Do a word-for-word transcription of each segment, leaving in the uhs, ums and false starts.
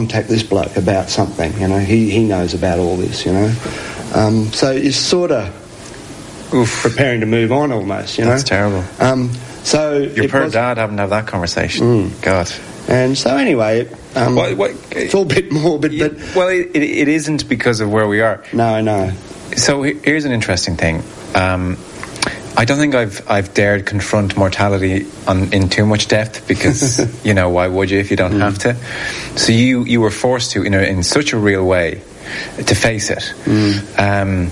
contact this bloke about something, you know, he, he knows about all this, you know. Um, so it's sort of Oof. preparing to move on almost, you know. That's terrible. Um, so Your poor was, dad having to have that conversation. Mm. God. And so anyway, it, um, what, what, it's all a bit morbid, you, but... Well, it, it, it isn't because of where we are. No, no. So here's an interesting thing. Um, I don't think I've I've dared confront mortality on, in too much depth because, you know, why would you if you don't mm. have to? So you, you were forced to, in, a, in such a real way, to face it. Mm. Um,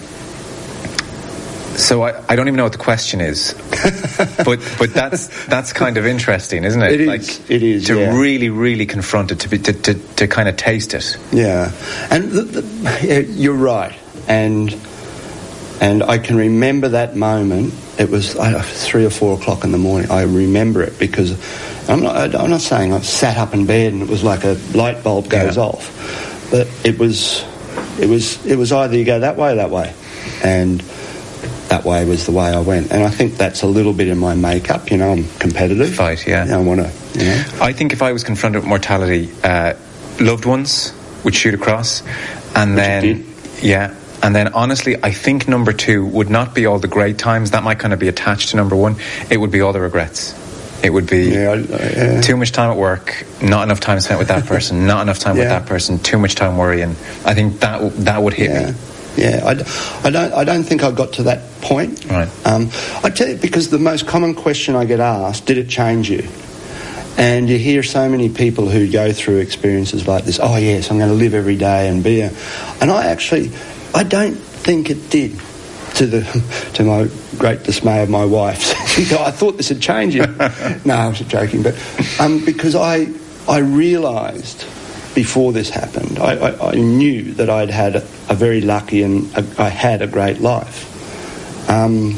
so I, I don't even know what the question is, but but that's that's kind of interesting, isn't it? It is. Like, it is to yeah. really, really confront it, to be to, to, to kind of taste it. Yeah, and the, the, you're right, and and I can remember that moment. It was I, three or four o'clock in the morning. I remember it because I'm not. I'm not saying I sat up in bed and it was like a light bulb goes yeah. off, but it was, it was, it was either you go that way or that way, and that way was the way I went. And I think that's a little bit in my makeup. You know, I'm competitive. Fight, yeah. You know, I want to. You know. I think if I was confronted with mortality, uh, loved ones would shoot across, and Which then it did. yeah. And then, honestly, I think number two would not be all the great times. That might kind of be attached to number one. It would be all the regrets. It would be yeah, I, yeah. too much time at work, not enough time spent with that person, not enough time yeah. with that person, too much time worrying. I think that that would hit yeah. me. Yeah, I, I don't. I don't think I got to that point. Right. Um, I tell you, because the most common question I get asked: did it change you? And you hear so many people who go through experiences like this. Oh yes, I'm going to live every day and be a. And I actually. I don't think it did, to the to my great dismay of my wife. She thought, I thought this had changed you. No, I was joking, but um, because I I realised before this happened, I, I, I knew that I'd had a, a very lucky and a, I had a great life. Um,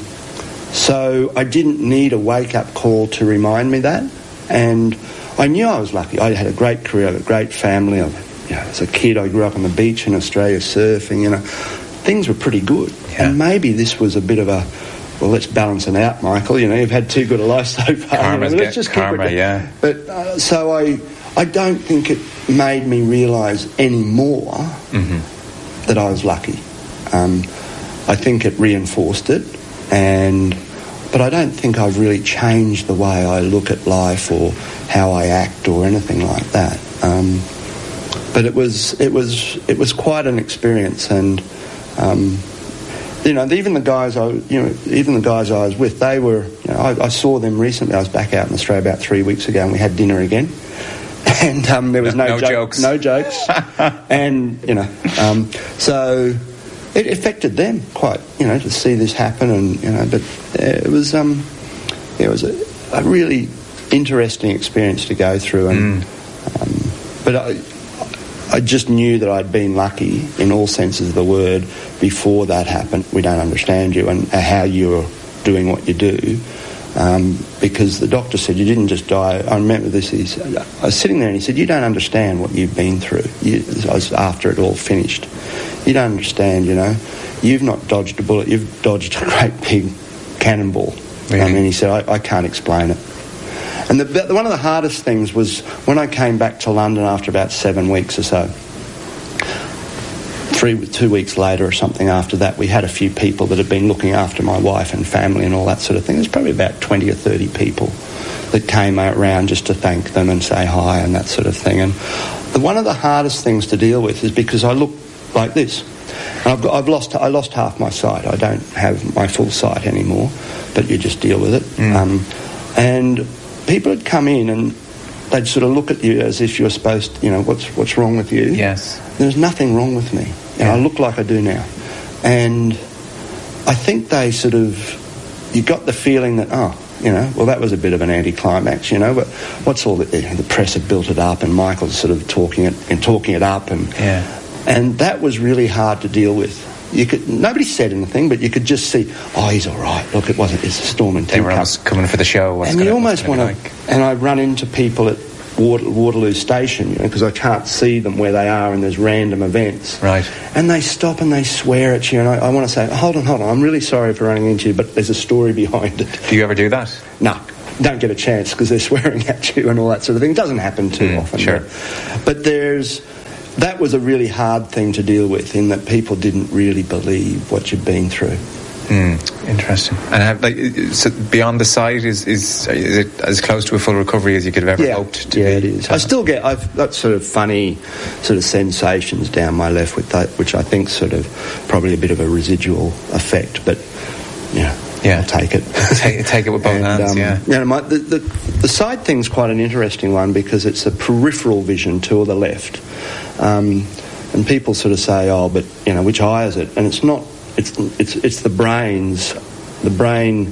so I didn't need a wake-up call to remind me that, and I knew I was lucky. I had a great career, a great family. I, You know, as a kid, I grew up on the beach in Australia surfing, you know. Things were pretty good. Yeah. And maybe this was a bit of a, well, let's balance it out, Michael. You know, you've had too good a life so far. Karma's you know, let's get, just karma, keep it. yeah. But uh, so I, I don't think it made me realise any more mm-hmm. that I was lucky. Um, I think it reinforced it, and but I don't think I've really changed the way I look at life or how I act or anything like that. Um, But it was it was it was quite an experience, and um, you know, even the guys I you know even the guys I was with, they were you know I, I saw them recently. I was back out in Australia about three weeks ago, and we had dinner again, and um, there was no, no, no jo- jokes, no jokes, and you know, um, so it affected them quite, you know, to see this happen, and you know, but uh, it was um, it was a, a really interesting experience to go through, and mm. um, but I. I just knew that I'd been lucky in all senses of the word before that happened. We don't understand you and how you're doing what you do, um, because the doctor said you didn't just die. I remember this. He said, I was sitting there and he said, "You don't understand what you've been through." You, I was after it all finished. You don't understand. You know, you've not dodged a bullet. You've dodged a great big cannonball. Really? I mean, he said, I, I can't explain it. And the, the, one of the hardest things was when I came back to London after about seven weeks or so. Three, two weeks later or something after that, we had a few people that had been looking after my wife and family and all that sort of thing. There's probably about twenty or thirty people that came around just to thank them and say hi and that sort of thing. And the, one of the hardest things to deal with is because I look like this. And I've, got, I've lost I lost half my sight. I don't have my full sight anymore, but you just deal with it. Mm. Um, and people would come in and they'd sort of look at you as if you're supposed to, you know, what's what's wrong with you? Yes. There's nothing wrong with me. You know, yeah. I look like I do now. And I think they sort of, you got the feeling that, oh, you know, well, that was a bit of an anticlimax, you know, but what's all the, you know, the press had built it up and Michael's sort of talking it and talking it up. And, yeah. and that was really hard to deal with. You could, nobody said anything, but you could just see, oh, he's all right. Look, it wasn't, it's a storm and they were almost coming for the show. What's and gonna, you almost want to, like? and I run into people at Water, Waterloo Station, you know, because I can't see them where they are and there's random events. Right. And they stop and they swear at you, and I, I want to say, hold on, hold on, I'm really sorry for running into you, but there's a story behind it. Do you ever do that? No. Don't get a chance because they're swearing at you and all that sort of thing. It doesn't happen too mm, often. Sure. But, but there's... that was a really hard thing to deal with, in that people didn't really believe what you'd been through. Mm, interesting. And have, like, so beyond the sight, is, is is it as close to a full recovery as you could have ever yeah. hoped to yeah, be? Yeah, it is. I still get I've got sort of funny sort of sensations down my left with that, which I think sort of probably a bit of a residual effect, but yeah, yeah. I'll take it. take, take it with both and, hands. Um, yeah. You know, my, the, the the sight thing's quite an interesting one, because it's a peripheral vision to the left, um, and people sort of say, "Oh, but you know, which eye is it?" And it's not. It's it's it's the brain's. The brain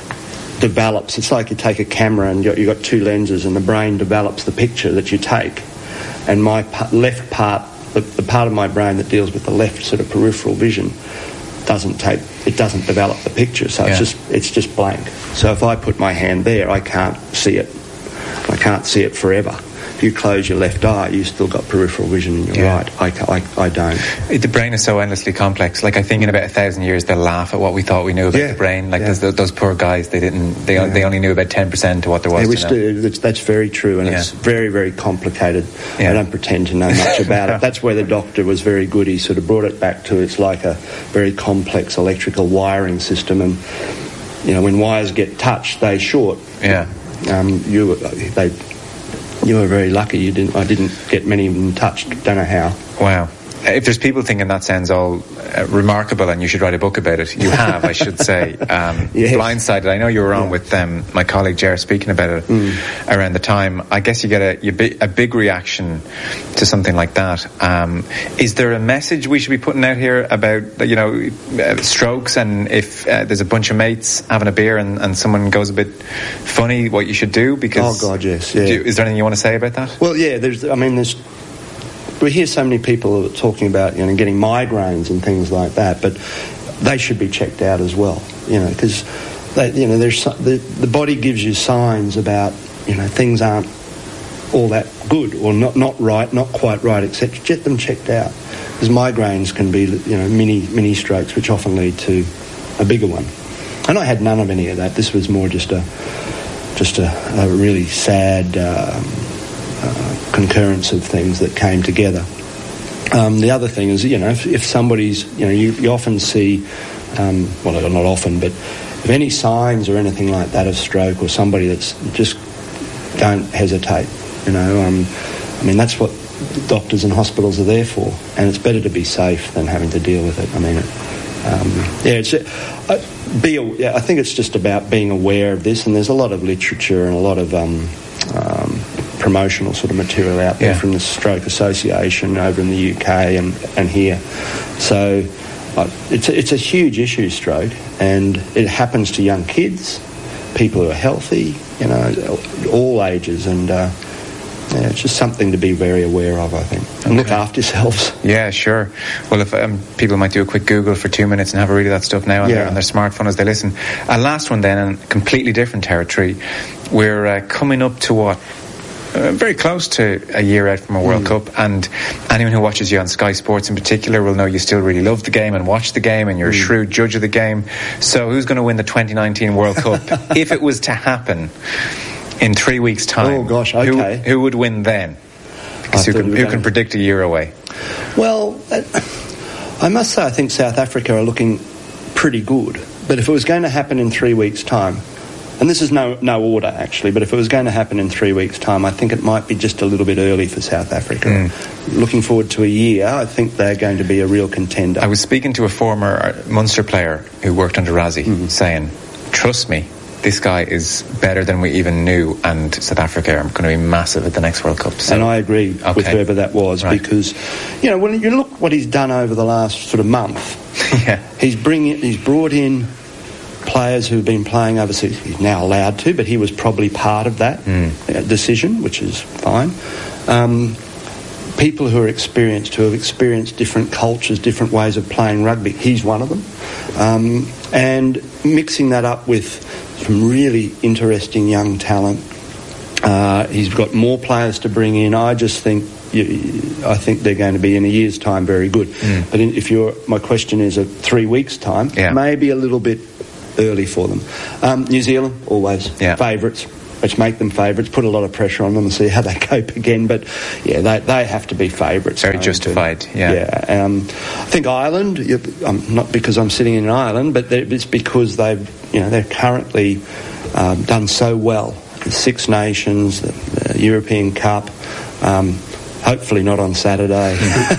develops. It's like you take a camera and you've got two lenses, and the brain develops the picture that you take. And my p- left part, the, the part of my brain that deals with the left sort of peripheral vision, doesn't take. It doesn't develop the picture. So yeah. it's just it's just blank. So if I put my hand there, I can't see it. I can't see it forever. If you close your left eye, you've still got peripheral vision in your yeah. right. I, I, I don't. The brain is so endlessly complex. Like, I think in about a thousand years they'll laugh at what we thought we knew about yeah. the brain. Like, yeah. those, those poor guys, they didn't. They yeah. they only knew about ten percent of what there was. Yeah, which to know. do, that's, that's very true, and yeah. it's very very complicated. Yeah. I don't pretend to know much about it. That's where the doctor was very good. He sort of brought it back to it's like a very complex electrical wiring system, and you know, when wires get touched, they short. Yeah. Um, you they. You were very lucky. You didn't. I didn't get many of them touched. Don't know how. Wow. If there's people thinking that sounds all uh, remarkable and you should write a book about it, you have, I should say. Um, yes. Blindsided. I know you were on yeah. with um, my colleague Ger speaking about it mm. around the time. I guess you get a, you bi- a big reaction to something like that. Um, is there a message we should be putting out here about, you know, uh, strokes, and if uh, there's a bunch of mates having a beer and, and someone goes a bit funny, what you should do? Because oh God, yes. Yeah. Do, is there anything you want to say about that? Well, yeah. There's. I mean, there's. We hear so many people talking about, you know, getting migraines and things like that, but they should be checked out as well, you know, because you know, there's the, the body gives you signs about, you know, things aren't all that good or not not right, not quite right, et cetera. Get them checked out, because migraines can be, you know, mini mini strokes, which often lead to a bigger one. And I had none of any of that. This was more just a just a, a really sad. Um, Uh, concurrence of things that came together. Um, the other thing is, you know, if, if somebody's, you know, you, you often see, um, well, not often, but if any signs or anything like that of stroke, or somebody that's just, don't hesitate, you know. Um, I mean, that's what doctors and hospitals are there for, and it's better to be safe than having to deal with it. I mean, it, um, yeah, it's, uh, be, yeah, I think it's just about being aware of this, and there's a lot of literature and a lot of um, um, promotional sort of material out there yeah. from the Stroke Association over in the U K and, and here. So uh, it's, a, it's a huge issue, stroke, and it happens to young kids, people who are healthy, you know, all ages, and uh, yeah, it's just something to be very aware of, I think. And okay. look after yourselves. Yeah, sure. Well, if um, people might do a quick Google for two minutes and have a read of that stuff now on, yeah. their, on their smartphone as they listen. A last one then, in completely different territory. We're uh, coming up to what? Uh, very close to a year out from a World mm. Cup, and anyone who watches you on Sky Sports in particular will know you still really love the game and watch the game, and you're mm. a shrewd judge of the game. So who's going to win the twenty nineteen World Cup if it was to happen in three weeks' time? Oh gosh, okay. Who, who would win then? Because who can, who can predict a year away? Well, uh, I must say I think South Africa are looking pretty good, but if it was going to happen in three weeks' time, and this is no no order, actually, but if it was going to happen in three weeks' time, I think it might be just a little bit early for South Africa. Mm. Looking forward to a year, I think they're going to be a real contender. I was speaking to a former Munster player who worked under Rassie, mm-hmm. saying, trust me, this guy is better than we even knew, and South Africa are going to be massive at the next World Cup. So. And I agree okay. with whoever that was, right. because, you know, when you look what he's done over the last sort of month, yeah. he's bring, he's brought in players who've been playing overseas. He's now allowed to, but he was probably part of that mm. decision, which is fine. Um, people who are experienced, who have experienced different cultures, different ways of playing rugby. He's one of them. Um, and mixing that up with some really interesting young talent. Uh, he's got more players to bring in. I just think I think they're going to be in a year's time very good. Mm. But in, if you're, my question is a three weeks time, yeah. maybe a little bit early for them. Um, New Zealand, always yeah. favourites. which make them favourites, put a lot of pressure on them and see how they cope again. But yeah, they they have to be favourites. Very justified. To, yeah. Yeah. Um, I think Ireland. Um, not because I'm sitting in Ireland, but it's because they've you know they're currently um, done so well. The Six Nations, the, the European Cup. Um, Hopefully not on Saturday,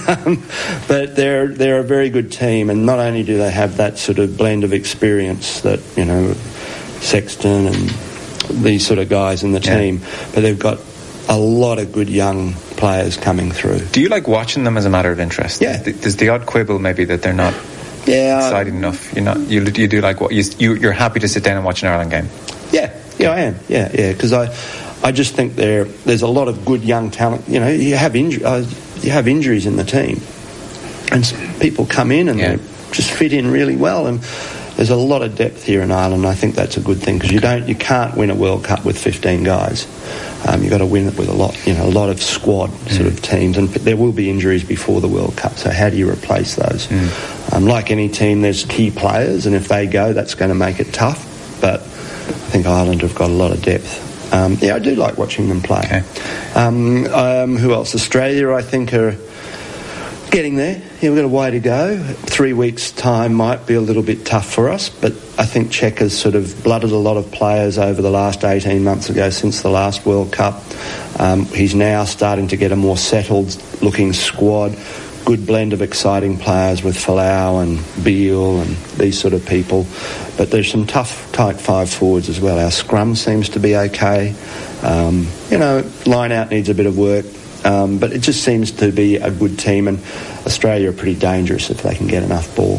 but they're they're a very good team, and not only do they have that sort of blend of experience that you know Sexton and these sort of guys in the yeah. team, but they've got a lot of good young players coming through. Do you like watching them as a matter of interest? Yeah. There's the odd quibble maybe that they're not yeah, exciting I, enough. You're not. You you do like what you, you you're happy to sit down and watch an Ireland game. Yeah, yeah, I am. Yeah, yeah, because I. I just think there there's a lot of good young talent. You know, you have inju- uh, you have injuries in the team, and people come in and yeah. they just fit in really well. And there's a lot of depth here in Ireland. And I think that's a good thing because you don't you can't win a World Cup with fifteen guys. Um, you've got to win it with a lot, you know, a lot of squad sort mm. of teams. And there will be injuries before the World Cup. So how do you replace those? Mm. Um, like any team, there's key players, and if they go, that's going to make it tough. But I think Ireland have got a lot of depth. Um, yeah, I do like watching them play. Okay. Um, um, who else? Australia, I think, are getting there. Yeah, we've got a way to go. Three weeks' time might be a little bit tough for us, but I think Czech has sort of blooded a lot of players over the last eighteen months ago since the last World Cup. Um, he's now starting to get a more settled-looking squad. Good blend of exciting players with Folau and Beale and these sort of people. But there's some tough, tight five forwards as well. Our scrum seems to be okay. Um, you know, line-out needs a bit of work. Um, but it just seems to be a good team, and Australia are pretty dangerous if they can get enough ball.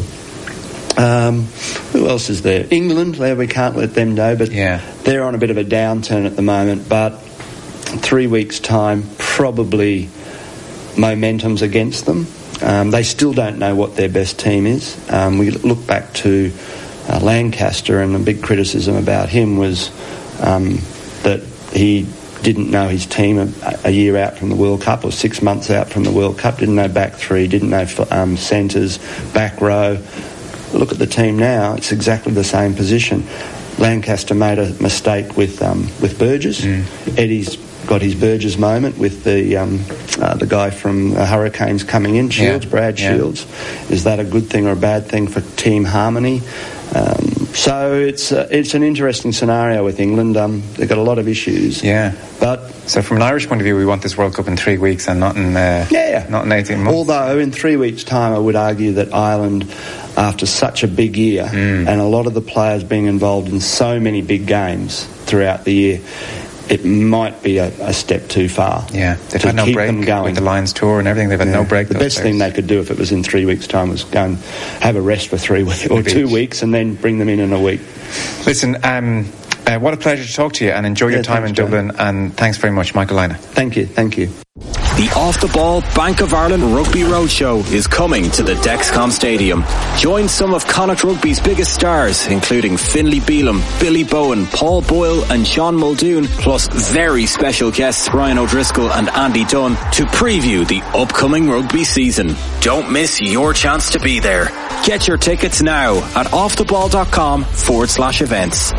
Um, who else is there? England, there we can't let them know, but yeah. they're on a bit of a downturn at the moment. But three weeks' time, probably momentum's against them. Um, they still don't know what their best team is. Um, we look back to uh, Lancaster, and a big criticism about him was um, that he didn't know his team a, a year out from the World Cup, or six months out from the World Cup, didn't know back three, didn't know um, centres, back row. Look at the team now, it's exactly the same position. Lancaster made a mistake with um, with Burgess. Mm. Eddie's got his Burgess moment with the um, uh, the guy from the Hurricanes coming in, Shields, yeah. Brad yeah. Shields. Is that a good thing or a bad thing for team harmony? Um, so it's uh, it's an interesting scenario with England. Um, they've got a lot of issues. Yeah. But so from an Irish point of view, we want this World Cup in three weeks and not in uh, yeah. not in eighteen months. Although in three weeks' time, I would argue that Ireland, after such a big year mm. and a lot of the players being involved in so many big games throughout the year, it might be a, a step too far. Yeah, they've had no keep break them going. with the Lions tour and everything. They've had yeah. no break. The best players. thing they could do if it was in three weeks' time was go and have a rest for three weeks or two weeks and then bring them in in a week. Listen, um, uh, what a pleasure to talk to you, and enjoy yeah, your time thanks, in Dublin. Joe. And thanks very much, Michael Lynagh. Thank you, thank you. The Off the Ball Bank of Ireland Rugby Roadshow is coming to the Dexcom Stadium. Join some of Connacht Rugby's biggest stars, including Finlay Bealham, Billy Bowen, Paul Boyle and Sean Muldoon, plus very special guests Ryan O'Driscoll and Andy Dunn to preview the upcoming rugby season. Don't miss your chance to be there. Get your tickets now at offtheball.com forward slash events.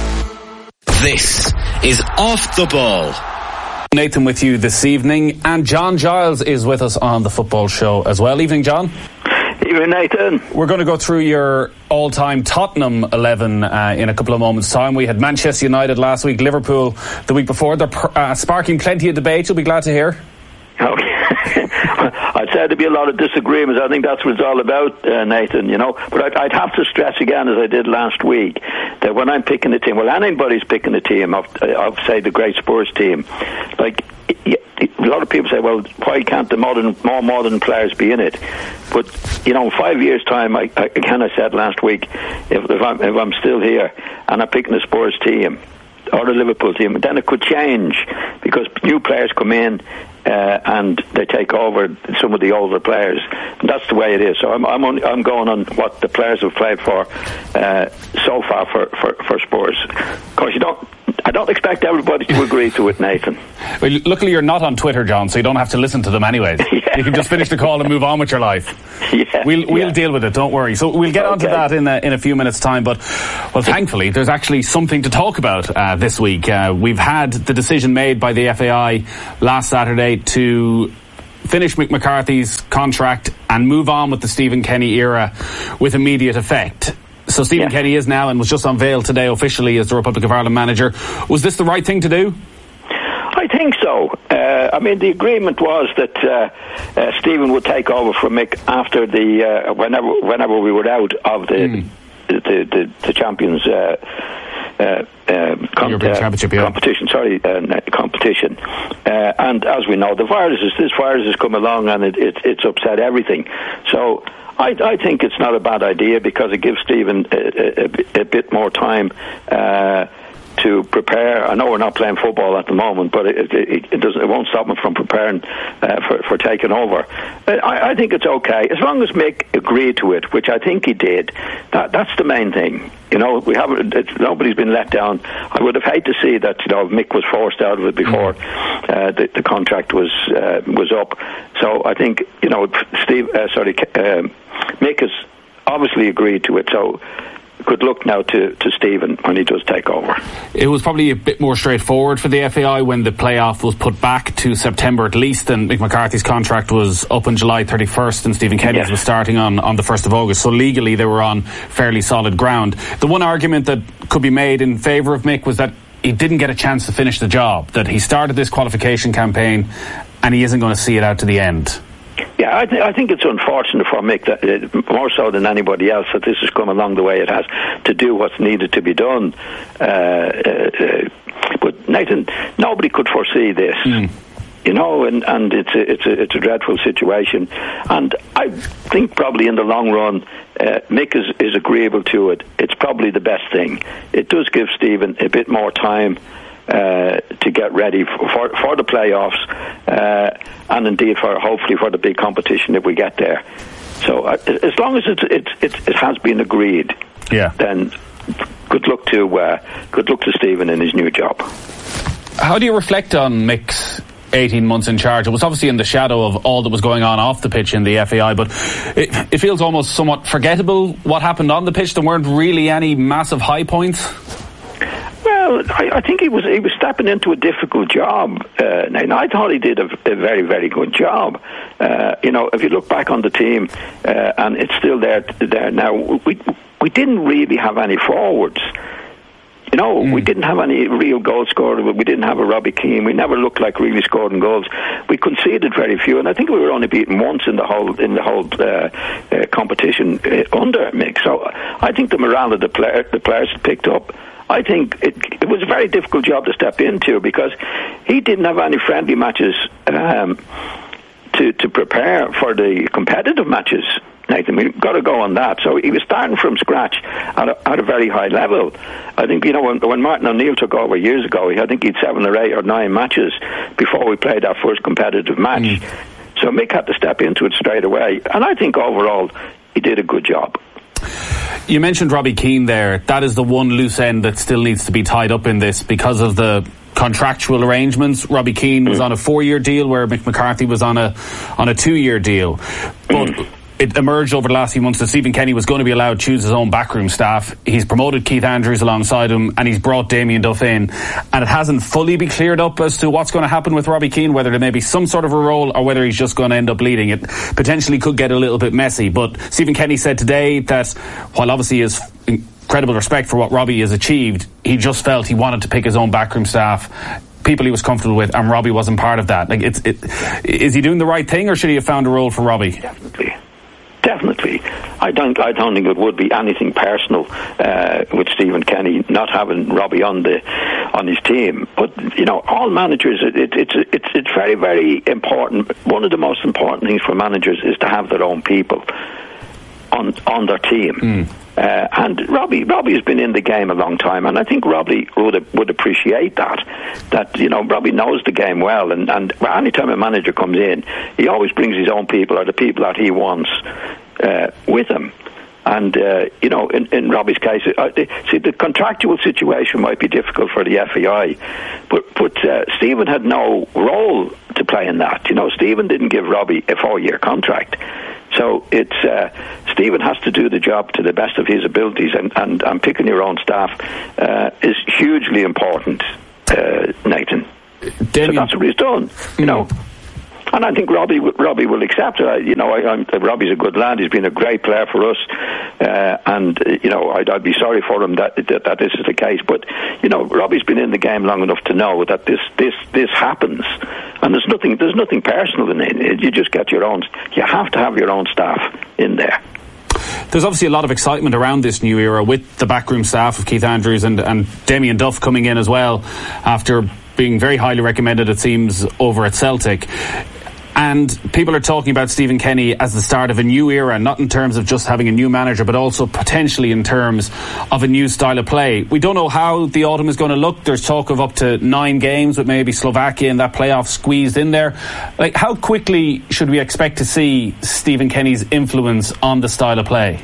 This is Off the Ball. Nathan with you this evening, and John Giles is with us on the football show as well. Evening, John. Evening, Nathan. We're going to go through your all-time Tottenham eleven uh, in a couple of moments' time. We had Manchester United last week, Liverpool the week before. They're uh, sparking plenty of debate, you'll be glad to hear. Okay. I'd say there'd be a lot of disagreements. I think that's what it's all about, uh, Nathan, you know. But I'd, I'd have to stress again, as I did last week, that when I'm picking a team, well, anybody's picking a team of, of say, the great Spurs team, like, a lot of people say, well, why can't the modern, more modern players be in it? But, you know, in five years' time, I, I, again, I said last week, if, if, I'm, if I'm still here and I'm picking a Spurs team, or the Liverpool team, then it could change because new players come in uh, and they take over some of the older players. And that's the way it is. So I'm I'm, only, I'm going on what the players have played for uh, so far for, for, for Spurs. Of course, you don't. I don't expect everybody to agree to it, Nathan. Well, luckily you're not on Twitter, John, so you don't have to listen to them anyways. Yeah. You can just finish the call and move on with your life. Yeah, we'll we'll yeah. deal with it, don't worry. So we'll get okay. onto that in a, in a few minutes' time. But, well, thankfully, there's actually something to talk about uh, this week. Uh, we've had the decision made by the F A I last Saturday to finish Mick McCarthy's contract and move on with the Stephen Kenny era with immediate effect. So Stephen yeah. Kenny is now, and was just unveiled today officially, as the Republic of Ireland manager. Was this the right thing to do? I think so. Uh, I mean, the agreement was that uh, uh, Stephen would take over from Mick after the uh, whenever whenever we were out of the mm. the, the, the champions. Uh, Uh, um, com- European Championship, yeah. competition, sorry, uh, competition. Uh, and as we know, the virus is, this virus has come along and it, it, it's upset everything. So I, I think it's not a bad idea because it gives Stephen a, a, a bit more time uh, to prepare. I know we're not playing football at the moment, but it, it, it doesn't. It won't stop him from preparing uh, for, for taking over. I, I think it's okay as long as Mick agreed to it, which I think he did. That, that's the main thing. You know, we haven't. It's, nobody's been let down. I would have hated to see that. You know, Mick was forced out of it before uh, the, the contract was uh, was up. So I think you know, Steve. Uh, sorry, uh, Mick has obviously agreed to it. So. Good luck now to, to Stephen when he does take over. It was probably a bit more straightforward for the F A I when the playoff was put back to September at least, and Mick McCarthy's contract was up on July thirty-first and Stephen Kenny's yes. was starting on, on the first of August. So legally they were on fairly solid ground. The one argument that could be made in favour of Mick was that he didn't get a chance to finish the job, that he started this qualification campaign and he isn't going to see it out to the end. Yeah, I, th- I think it's unfortunate for Mick, that, uh, more so than anybody else, that this has come along the way it has to do what's needed to be done. Uh, uh, uh, but Nathan, nobody could foresee this. Mm. You know, and, and it's a, it's a it's a dreadful situation, and I think probably in the long run, uh, Mick is, is agreeable to it. It's probably the best thing. It does give Stephen a bit more time uh, to get ready for for, for the playoffs, uh, and indeed for hopefully for the big competition if we get there. So uh, as long as it it it, it has been agreed, yeah, then good luck to uh, good luck to Stephen in his new job. How do you reflect on Mick's eighteen months in charge? It was obviously in the shadow of all that was going on off the pitch in the F A I, but it, it feels almost somewhat forgettable what happened on the pitch. There weren't really any massive high points. Well, I, I think he was he was stepping into a difficult job. Uh, and I thought he did a, a very, very good job. Uh, you know, if you look back on the team, uh, and it's still there there now, we we didn't really have any forwards. You know, mm. we didn't have any real goal scorer. We didn't have a Robbie Keane. We never looked like really scoring goals. We conceded very few, and I think we were only beaten once in the whole in the whole uh, uh, competition uh, under Mick. So I think the morale of the player, the players picked up. I think it, it was a very difficult job to step into because he didn't have any friendly matches um, to to prepare for the competitive matches. Nathan, we've got to go on that. So he was starting from scratch at a, at a very high level. I think, you know, when, when Martin O'Neill took over years ago, I think he'd seven or eight or nine matches before we played our first competitive match. Mm. So Mick had to step into it straight away. And I think overall he did a good job. You mentioned Robbie Keane there. That is the one loose end that still needs to be tied up in this because of the contractual arrangements. Robbie Keane was mm. on a four-year deal where Mick McCarthy was on a on a two-year deal. But mm. it emerged over the last few months that Stephen Kenny was going to be allowed to choose his own backroom staff. He's promoted Keith Andrews alongside him and he's brought Damien Duff in, and it hasn't fully been cleared up as to what's going to happen with Robbie Keane, whether there may be some sort of a role or whether he's just going to end up leading. It potentially could get a little bit messy, but Stephen Kenny said today that while obviously he has incredible respect for what Robbie has achieved, he just felt he wanted to pick his own backroom staff, people he was comfortable with, and Robbie wasn't part of that. Like, it's, it, is he doing the right thing, or should he have found a role for Robbie? Definitely. Definitely. I don't I don't think it would be anything personal uh, with Stephen Kenny not having Robbie on the on his team. But, you know, all managers, it, it, it's it's it's very, very important. One of the most important things for managers is to have their own people on on their team. Mm. Uh, and Robbie Robbie has been in the game a long time, and I think Robbie would would appreciate that. That, you know, Robbie knows the game well, and, and any time a manager comes in, he always brings his own people or the people that he wants uh, with him. And, uh, you know, in, in Robbie's case, uh, see, the contractual situation might be difficult for the F A I, but, but uh, Stephen had no role to play in that. You know, Stephen didn't give Robbie a four-year contract. So it's uh, Stephen has to do the job to the best of his abilities, and, and, and picking your own staff uh, is hugely important, uh, Nathan. Damien. So that's what he's done, you mm. know. And I think Robbie Robbie will accept it. I, you know, I, I'm, Robbie's a good lad. He's been a great player for us, uh, and uh, you know, I'd, I'd be sorry for him that, that that this is the case. But you know, Robbie's been in the game long enough to know that this this this happens, and there's nothing there's nothing personal in it. You just get your own. You have to have your own staff in there. There's obviously a lot of excitement around this new era with the backroom staff of Keith Andrews and, and Damien Duff coming in as well after being very highly recommended, it seems, over at Celtic. And people are talking about Stephen Kenny as the start of a new era, not in terms of just having a new manager, but also potentially in terms of a new style of play. We don't know how the autumn is going to look. There's talk of up to nine games with maybe Slovakia in that playoff squeezed in there. Like, how quickly should we expect to see Stephen Kenny's influence on the style of play?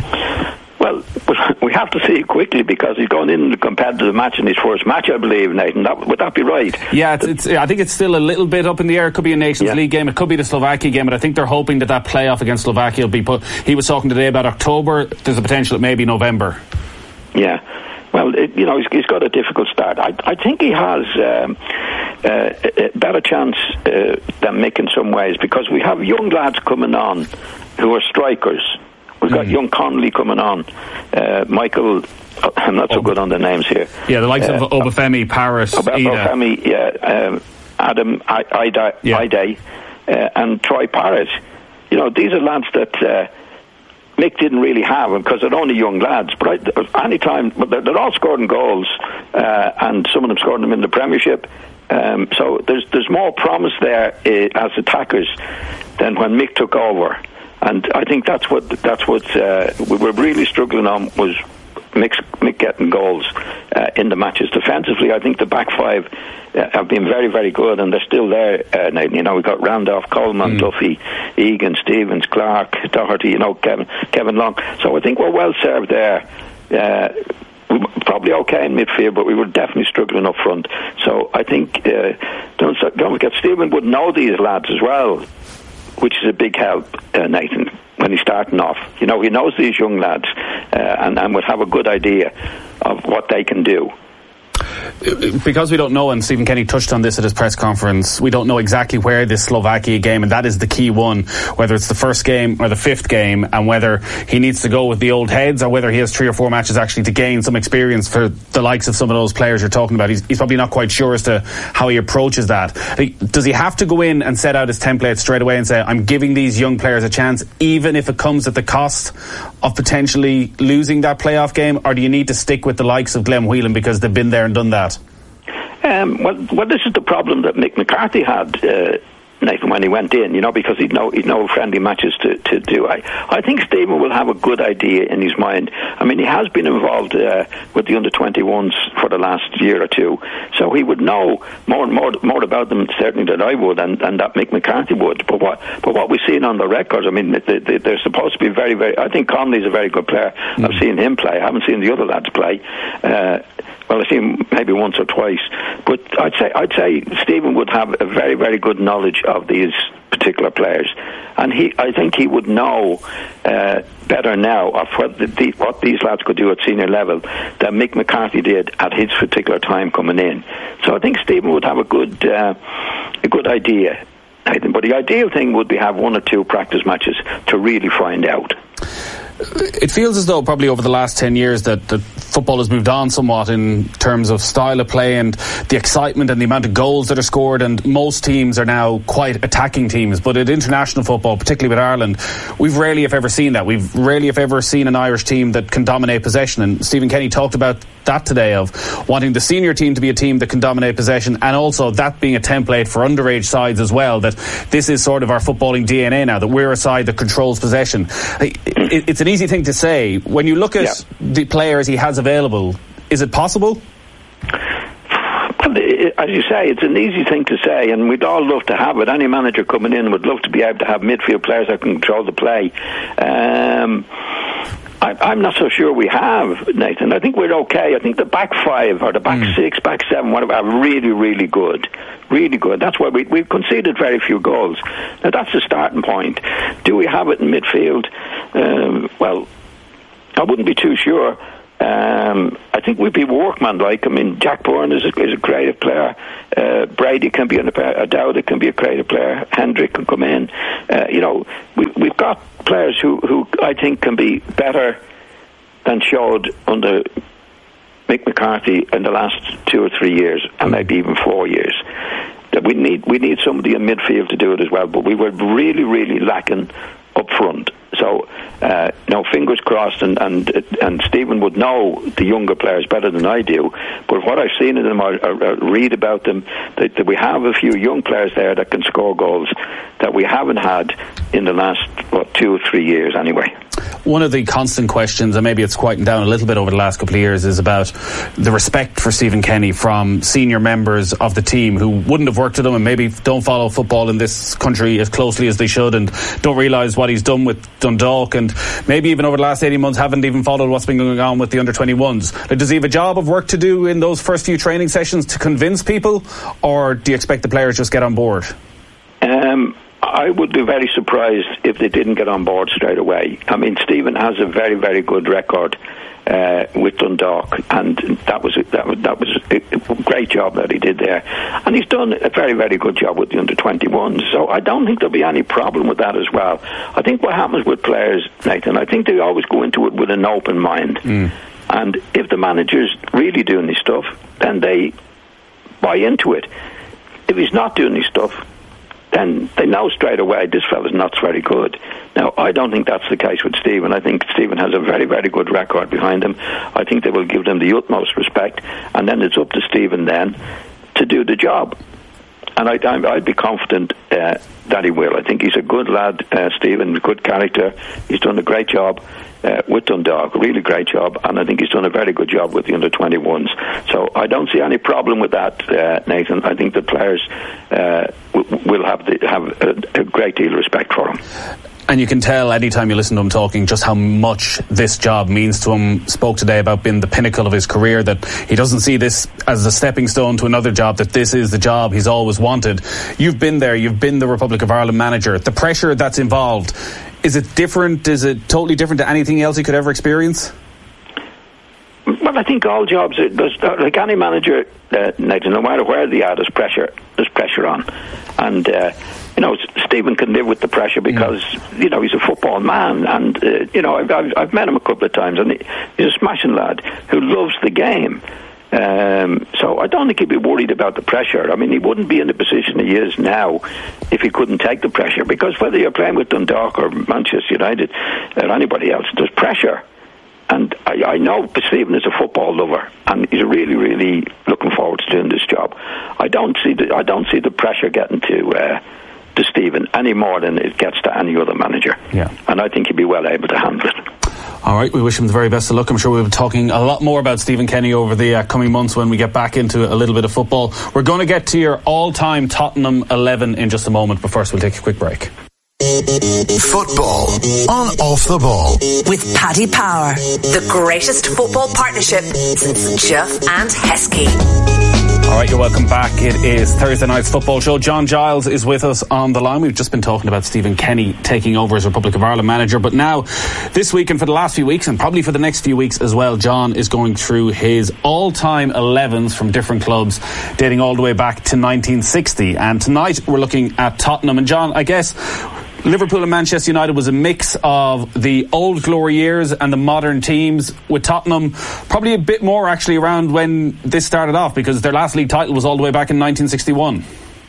Well, we have to see it quickly because he's going in the competitive match in his first match, I believe, Nathan. That, would that be right? Yeah, it's, it's, I think it's still a little bit up in the air. It could be a Nations yeah. League game. It could be the Slovakia game, but I think they're hoping that that playoff against Slovakia will be put. He was talking today about October. There's a potential it may be November. Yeah. Well, it, you know, he's, he's got a difficult start. I, I think he has um, uh, a better chance uh, than Mick in some ways because we have young lads coming on who are strikers. We've got mm. young Connolly coming on. Uh, Michael, I'm not so good on the names here. Yeah, the likes uh, of Obafemi, Paris, Ob- Ida. Obafemi, yeah, um, Adam, I, Ida, yeah. Ida, uh, and Troy Paris. You know, these are lads that uh, Mick didn't really have because they're only young lads. But I, any time, but they're, they're all scoring goals, uh, and some of them scored them in the Premiership. Um, so there's there's more promise there uh, as attackers than when Mick took over. And I think that's what that's what uh, we were really struggling on was Mick, Mick getting goals uh, in the matches. Defensively, I think the back five uh, have been very, very good, and they're still there. Uh, you know, we've got Randolph, Coleman, mm. Duffy, Egan, Stevens, Clark, Doherty, you know, Kevin, Kevin Long. So I think we're well served there. Uh, we were probably okay in midfield, but we were definitely struggling up front. So I think uh, don't don't forget Stephen would know these lads as well, which is a big help, uh, Nathan, when he's starting off. You know, he knows these young lads uh, and, and would have a good idea of what they can do. Because we don't know, and Stephen Kenny touched on this at his press conference, we don't know exactly where this Slovakia game, and that is the key one, whether it's the first game or the fifth game, and whether he needs to go with the old heads or whether he has three or four matches actually to gain some experience for the likes of some of those players you're talking about. He's, he's probably not quite sure as to how he approaches that. Does he have to go in and set out his template straight away and say, I'm giving these young players a chance, even if it comes at the cost of potentially losing that playoff game, or do you need to stick with the likes of Glenn Whelan because they've been there and done that? Um, well, well, this is the problem that Mick McCarthy had, uh, Nathan, when he went in, you know, because he'd no, he'd no friendly matches to, to do. I, I think Stephen will have a good idea in his mind. I mean, he has been involved uh, with the under twenty-ones for the last year or two, so he would know more and more more about them certainly than I would, and, and that Mick McCarthy would. But what but what we've seen on the records, I mean, they, they, they're supposed to be very, very. I think Connolly's a very good player. Mm. I've seen him play. I haven't seen the other lads play. Uh, Well, I've seen him maybe once or twice, but I'd say I'd say Stephen would have a very, very good knowledge of these particular players, and he I think he would know uh, better now of what the, the, what these lads could do at senior level than Mick McCarthy did at his particular time coming in. So I think Stephen would have a good uh, a good idea. I think, but the ideal thing would be have one or two practice matches to really find out. It feels as though probably over the last ten years that, that football has moved on somewhat in terms of style of play and the excitement and the amount of goals that are scored, and most teams are now quite attacking teams. But in international football, particularly with Ireland, we've rarely if ever seen that. We've rarely if ever seen an Irish team that can dominate possession, and Stephen Kenny talked about that today, of wanting the senior team to be a team that can dominate possession, and also that being a template for underage sides as well, that this is sort of our footballing D N A now, that we're a side that controls possession. It's an easy thing to say. When you look at yeah. the players he has available, is it possible? Well, as you say, it's an easy thing to say, and we'd all love to have it. Any manager coming in would love to be able to have midfield players that can control the play. Um, I, I'm not so sure we have, Nathan. I think we're okay. I think the back five or the back mm. six, back seven, whatever, are really, really good. Really good. That's why we, we've conceded very few goals. Now, that's the starting point. Do we have it in midfield? Um, well, I wouldn't be too sure. Um, I think we'd be workmanlike. I mean, Jack Byrne is a, is a creative player. Uh, Brady can be a, a Dowda can be a creative player. Hendrick can come in. Uh, you know, we, we've got players who, who I think can be better than showed under Mick McCarthy in the last two or three years, and maybe even four years. That we need we need somebody in midfield to do it as well. But we were really, really lacking up front. So, uh, you know, fingers crossed, and, and and Stephen would know the younger players better than I do. But what I've seen of them, I, I read about them, that, that we have a few young players there that can score goals that we haven't had in the last, what, two or three years anyway. One of the constant questions, and maybe it's quieting down a little bit over the last couple of years, is about the respect for Stephen Kenny from senior members of the team who wouldn't have worked with him and maybe don't follow football in this country as closely as they should and don't realise what he's done with Dundalk, and maybe even over the last eighteen months haven't even followed what's been going on with the under twenty-ones. Like, does he have a job of work to do in those first few training sessions to convince people, or do you expect the players just get on board? Um... I would be very surprised if they didn't get on board straight away. I mean, Stephen has a very, very good record uh, with Dundalk, and that was a, that was that was a great job that he did there. And he's done a very, very good job with the under twenty-ones. So I don't think there'll be any problem with that as well. I think what happens with players, Nathan, I think they always go into it with an open mind. Mm. And if the manager's really doing this stuff, then they buy into it. If he's not doing this stuff, then they know straight away this fella's not very good. Now, I don't think that's the case with Stephen. I think Stephen has a very, very good record behind him. I think they will give them the utmost respect, and then it's up to Stephen then to do the job. And I, I, I'd be confident uh, that he will. I think he's a good lad, uh, Stephen, good character. He's done a great job uh, with Dundalk, really great job, and I think he's done a very good job with the under twenty-ones. So I don't see any problem with that, uh, Nathan. I think the players uh, w- will have the, have a, a great deal of respect for him. And you can tell anytime you listen to him talking just how much this job means to him. Spoke today about being the pinnacle of his career, that he doesn't see this as a stepping stone to another job, that this is the job he's always wanted. You've been there, you've been the Republic of Ireland manager. The pressure that's involved, is it different? Is it totally different to anything else he could ever experience? Well, I think all jobs, there's, like any manager, uh, Nathan, no matter where they are, there's pressure, there's pressure on. And, uh, you know, Stephen can live with the pressure because, mm. you know, he's a football man. And, uh, you know, I've, I've, I've met him a couple of times, and he, he's a smashing lad who loves the game. Um, so I don't think he'd be worried about the pressure. I mean, he wouldn't be in the position he is now if he couldn't take the pressure, because whether you're playing with Dundalk or Manchester United or anybody else, there's pressure. And I, I know Stephen is a football lover, and he's really, really looking forward to doing this job. I don't see the I don't see the pressure getting to uh, to Stephen any more than it gets to any other manager. Yeah. And I think he'd be well able to handle it. All right, we wish him the very best of luck. I'm sure we'll be talking a lot more about Stephen Kenny over the uh, coming months when we get back into a little bit of football. We're going to get to your all-time Tottenham eleven in just a moment, but first we'll take a quick break. Football on Off the Ball with Paddy Power, the greatest football partnership since Duff and Heskey. All right, you're welcome back. It is Thursday night's football show. John Giles is with us on the line. We've just been talking about Stephen Kenny taking over as Republic of Ireland manager, but now this week and for the last few weeks and probably for the next few weeks as well, John is going through his all-time elevens from different clubs dating all the way back to nineteen sixty, and tonight we're looking at Tottenham. And John, I guess Liverpool and Manchester United was a mix of the old glory years and the modern teams, with Tottenham probably a bit more actually around when this started off, because their last league title was all the way back in nineteen sixty-one.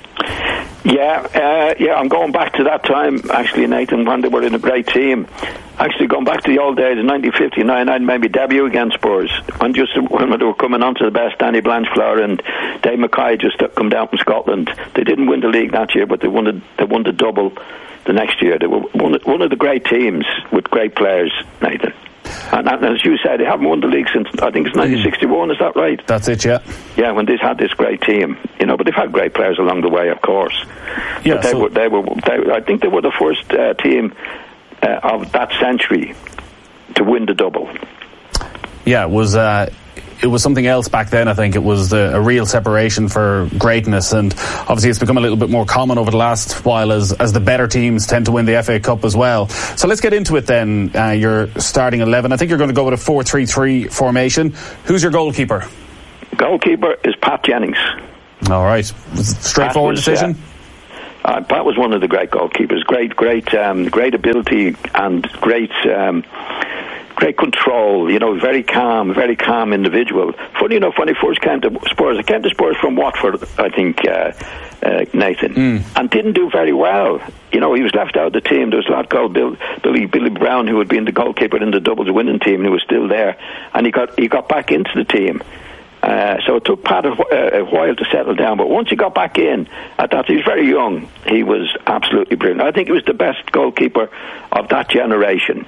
Yeah, uh, yeah, I'm going back to that time, actually, Nathan, when they were in a great team. Actually, going back to the old days, in nineteen fifty-nine, I'd maybe debut against Spurs, when just when they were coming on to the best. Danny Blanchflower and Dave Mackay just come down from Scotland. They didn't win the league that year, but they won the, they won the double the next year. They were one of, one of the great teams with great players, Nathan. And, and as you said, they haven't won the league since, I think it's nineteen sixty-one, is that right? That's it, yeah. Yeah, when they've had this great team, you know, but they've had great players along the way, of course. Yeah, but they, so were, they were, they, I think they were the first uh, team uh, of that century to win the double. Yeah, it was. Uh It was something else back then. I think it was a, a real separation for greatness, and obviously it's become a little bit more common over the last while as as the better teams tend to win the F A Cup as well. So let's get into it then. Uh, your starting eleven. I think you're going to go with a four three three formation. Who's your goalkeeper? Goalkeeper is Pat Jennings. All right, straightforward was, decision. Uh, uh, Pat was one of the great goalkeepers. Great, great, um, great ability and great. Um, Great control, you know, very calm, very calm individual. Funny enough, when he first came to Spurs, he came to Spurs from Watford, I think, uh, uh, Nathan, mm. and didn't do very well. You know, he was left out of the team. There was a lad called Bill, Billy Billy Brown, who had been the goalkeeper in the doubles winning team, and he was still there, and he got he got back into the team. Uh, so it took Pat a, a while to settle down, but once he got back in, at that he was very young. He was absolutely brilliant. I think he was the best goalkeeper of that generation.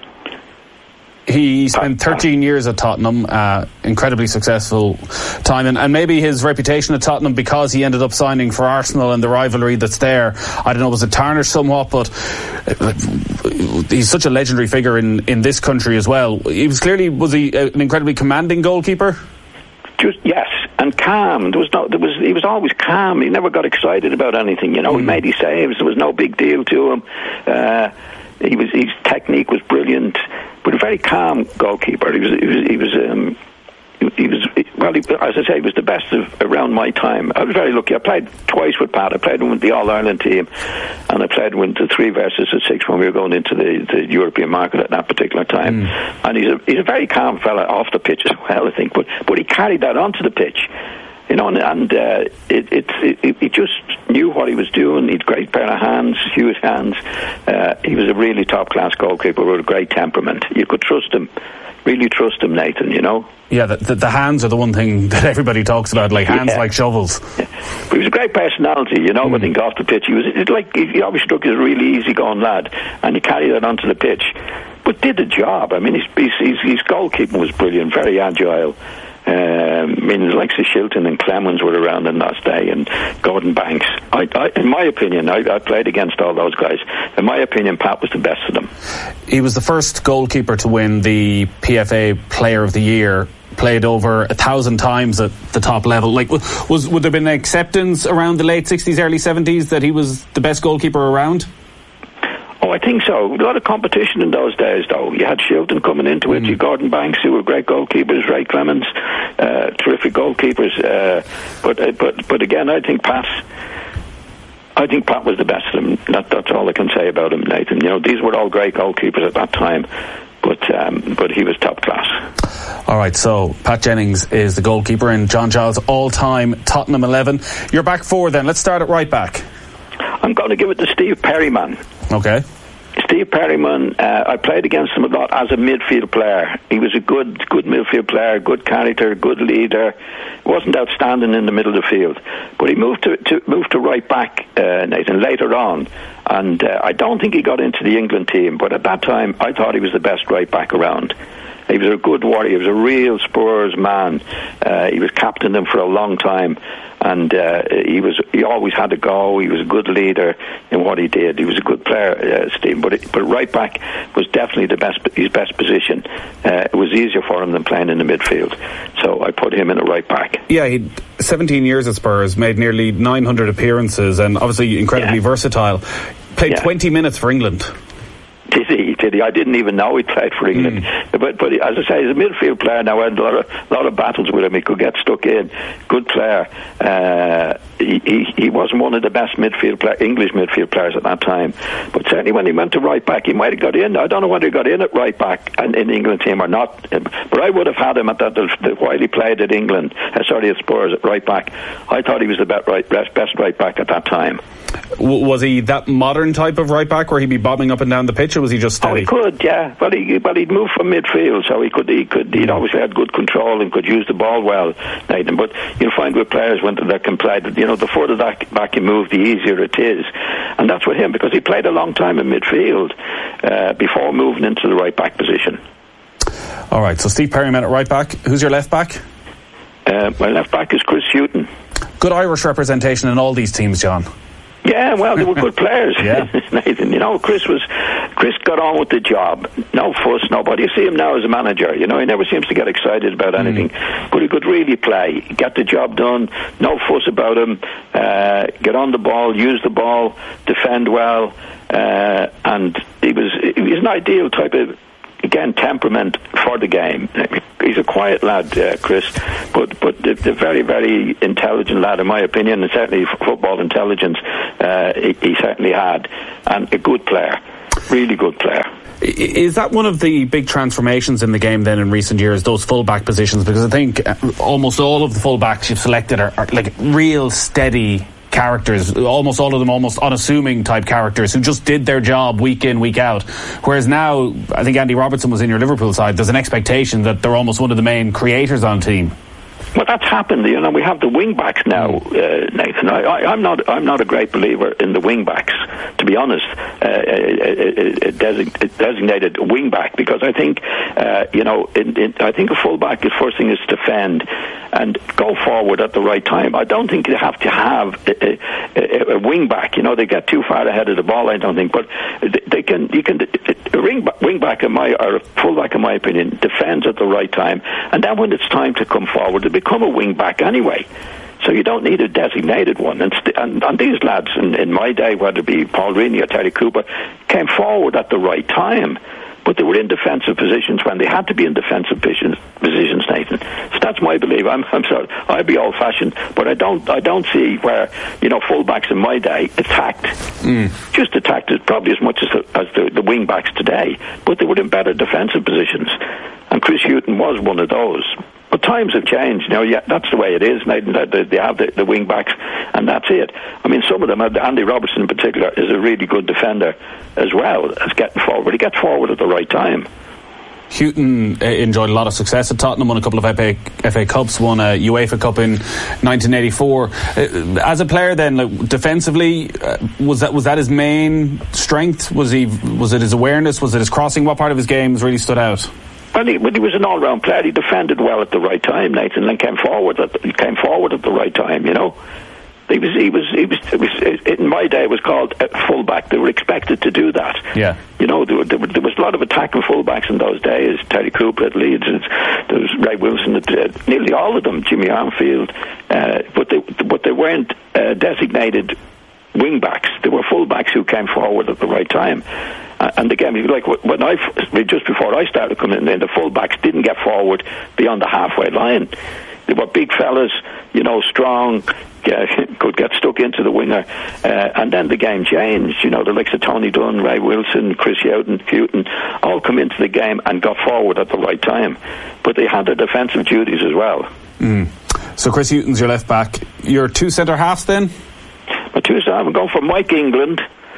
He spent thirteen years at Tottenham, uh, incredibly successful time, and, and maybe his reputation at Tottenham, because he ended up signing for Arsenal and the rivalry that's there, I don't know, was it tarnished somewhat, but he's such a legendary figure in, in this country as well. He was clearly, was he an incredibly commanding goalkeeper? Just, yes, and calm. There was no, there was, he was always calm. He never got excited about anything, you know. Mm. He made his saves. There was no big deal to him. Uh, he was, his technique was brilliant. But a very calm goalkeeper. He was, he was, he was, um, he was well, he, as I say, he was the best of around my time. I was very lucky. I played twice with Pat. I played with the All-Ireland team, and I played with the three versus the six when we were going into the, the European market at that particular time. Mm. And he's a, he's a very calm fella off the pitch as well, I think. But, but he carried that onto the pitch. You know, and, and uh, it, it, it, he just knew what he was doing. He had a great pair of hands, huge hands. Uh, he was a really top-class goalkeeper with a great temperament. You could trust him, really trust him, Nathan, you know. Yeah, the, the, the hands are the one thing that everybody talks about, like hands yeah. like shovels. Yeah. But he was a great personality, you know, mm. when he got off the pitch. He was it, like he always struck as a really easy-going lad, and he carried that onto the pitch. But did the job. I mean, his, his, his goalkeeping was brilliant, very agile. Um, I mean, like Shilton and Clemens were around in that day, and Gordon Banks. I, I, in my opinion, I, I played against all those guys. In my opinion, Pat was the best of them. He was the first goalkeeper to win the P F A Player of the Year. Played over a thousand times at the top level. Like, was would there been an acceptance around the late sixties, early seventies that he was the best goalkeeper around? Oh, I think so. A lot of competition in those days, though. You had Shilton coming into it, mm. you Gordon Banks, who were great goalkeepers, Ray Clemens, uh, terrific goalkeepers. Uh, but uh, but but again, I think Pat. I think Pat was the best of them. That, that's all I can say about him, Nathan. You know, these were all great goalkeepers at that time, but um, but he was top class. All right, so Pat Jennings is the goalkeeper in John Giles' all-time Tottenham eleven. You're back four then. Let's start at right back. I'm going to give it to Steve Perryman. Okay. Steve Perryman, uh, I played against him a lot as a midfield player. He was a good good midfield player, good character, good leader. Wasn't outstanding in the middle of the field. But he moved to, to moved to right back, uh, Nathan, later on. And uh, I don't think he got into the England team, but at that time I thought he was the best right back around. He was a good warrior. He was a real Spurs man. Uh, he was captain them for a long time, and uh, he was he always had a go. He was a good leader in what he did. He was a good player, uh, Steve. But it, but right back was definitely the best his best position. Uh, it was easier for him than playing in the midfield, so I put him in the right back. Yeah, he seventeen years at Spurs, made nearly nine hundred appearances, and obviously incredibly yeah. versatile. Played yeah. twenty minutes for England. Did he? Did he? I didn't even know he played for England. Mm. But but as I say, he's a midfield player now. I had a lot of lot of battles with him. He could get stuck in. Good player. Uh, he, he he wasn't one of the best midfield player, English midfield players at that time. But certainly when he went to right back, he might have got in. I don't know whether he got in at right back and in the England team or not. But I would have had him at that the, the, while he played at England. Uh, sorry, at Spurs at right back. I thought he was the best right best, best right back at that time. W- was he that modern type of right back where he'd be bobbing up and down the pitch, or was he just steady? Oh, he could, yeah. Well, he well he'd move from midfield, so he could he could he'd obviously had good control and could use the ball well, Nathan. But you'll find with players when that can play, you know, the further back, back you move, the easier it is, and that's with him because he played a long time in midfield uh, before moving into the right back position. All right, so Steve Perryman at right back. Who's your left back? Uh, my left back is Chris Hughton. Good Irish representation in all these teams, John. Yeah, well, they were good players, yeah. Nathan. You know, Chris was Chris got on with the job. No fuss, nobody. You see him now as a manager. You know, he never seems to get excited about anything, mm. but he could really play, get the job done. No fuss about him. Uh, get on the ball, use the ball, defend well, uh, and he was he was an ideal type of. Again, temperament for the game. He's a quiet lad, uh, Chris, but but a very, very intelligent lad, in my opinion, and certainly football intelligence uh, he, he certainly had, and a good player, really good player. Is that one of the big transformations in the game then in recent years, those full-back positions? Because I think almost all of the full-backs you've selected are, are like real steady characters, almost all of them almost unassuming type characters who just did their job week in, week out. Whereas now, I think Andy Robertson was in your Liverpool side, there's an expectation that they're almost one of the main creators on the team. Well, that's happened. You know, we have the wing backs now, uh, Nathan. I, I, I'm not. I'm not a great believer in the wing backs, to be honest. Uh, a, a, a design, designated wing back, because I think, uh, you know, in, in, I think a full back, the first thing is to defend and go forward at the right time. I don't think you have to have a, a, a wing back. You know, they get too far ahead of the ball, I don't think. But they, they can. You can. A wing, wing back, in my or a full back, in my opinion, defends at the right time, and then when it's time to come forward, they become a wing back anyway. So you don't need a designated one. And, st- and, and these lads in, in my day, whether it be Paul Reaney or Terry Cooper, came forward at the right time. But they were in defensive positions when they had to be in defensive positions, positions, Nathan. So that's my belief. I'm, I'm sorry, I'd be old-fashioned, but I don't, I don't see where, you know, full-backs in my day attacked, mm. just attacked it probably as much as the, as the, the wing-backs today, but they were in better defensive positions. And Chris Hughton was one of those. But times have changed. You know, yeah, that's the way it is. Nathan, they have the, the wing backs, and that's it. I mean, some of them, Andy Robertson in particular, is a really good defender as well as getting forward. He gets forward at the right time. Hughton uh, enjoyed a lot of success at Tottenham, won a couple of F A, F A Cups, won a UEFA Cup in nineteen eighty-four. Uh, as a player then, like, defensively, uh, was that was that his main strength? Was he was it his awareness? Was it his crossing? What part of his game really stood out? Well, he, he was an all-round player. He defended well at the right time, Nathan, and came forward. At the, he came forward at the right time. You know, he was. He was. He was. It was in my day, it was called a fullback. They were expected to do that. Yeah. You know, there, there, there was a lot of attacking fullbacks in those days. Terry Cooper at Leeds. There was Ray Wilson. At, uh, nearly all of them. Jimmy Armfield. Uh, but they, but they weren't uh, designated wing backs. They were fullbacks who came forward at the right time. Uh, and again, like when I just before I started coming in, the fullbacks didn't get forward beyond the halfway line. They were big fellas, you know, strong, uh, could get stuck into the winger, uh, and then the game changed. You know, the likes of Tony Dunn, Ray Wilson, Chris Hughton, Hughton, all come into the game and got forward at the right time. But they had their defensive duties as well. Mm. So Chris Hughton's your left back. Your two centre halves then? My two centre halves, I'm going for Mike England.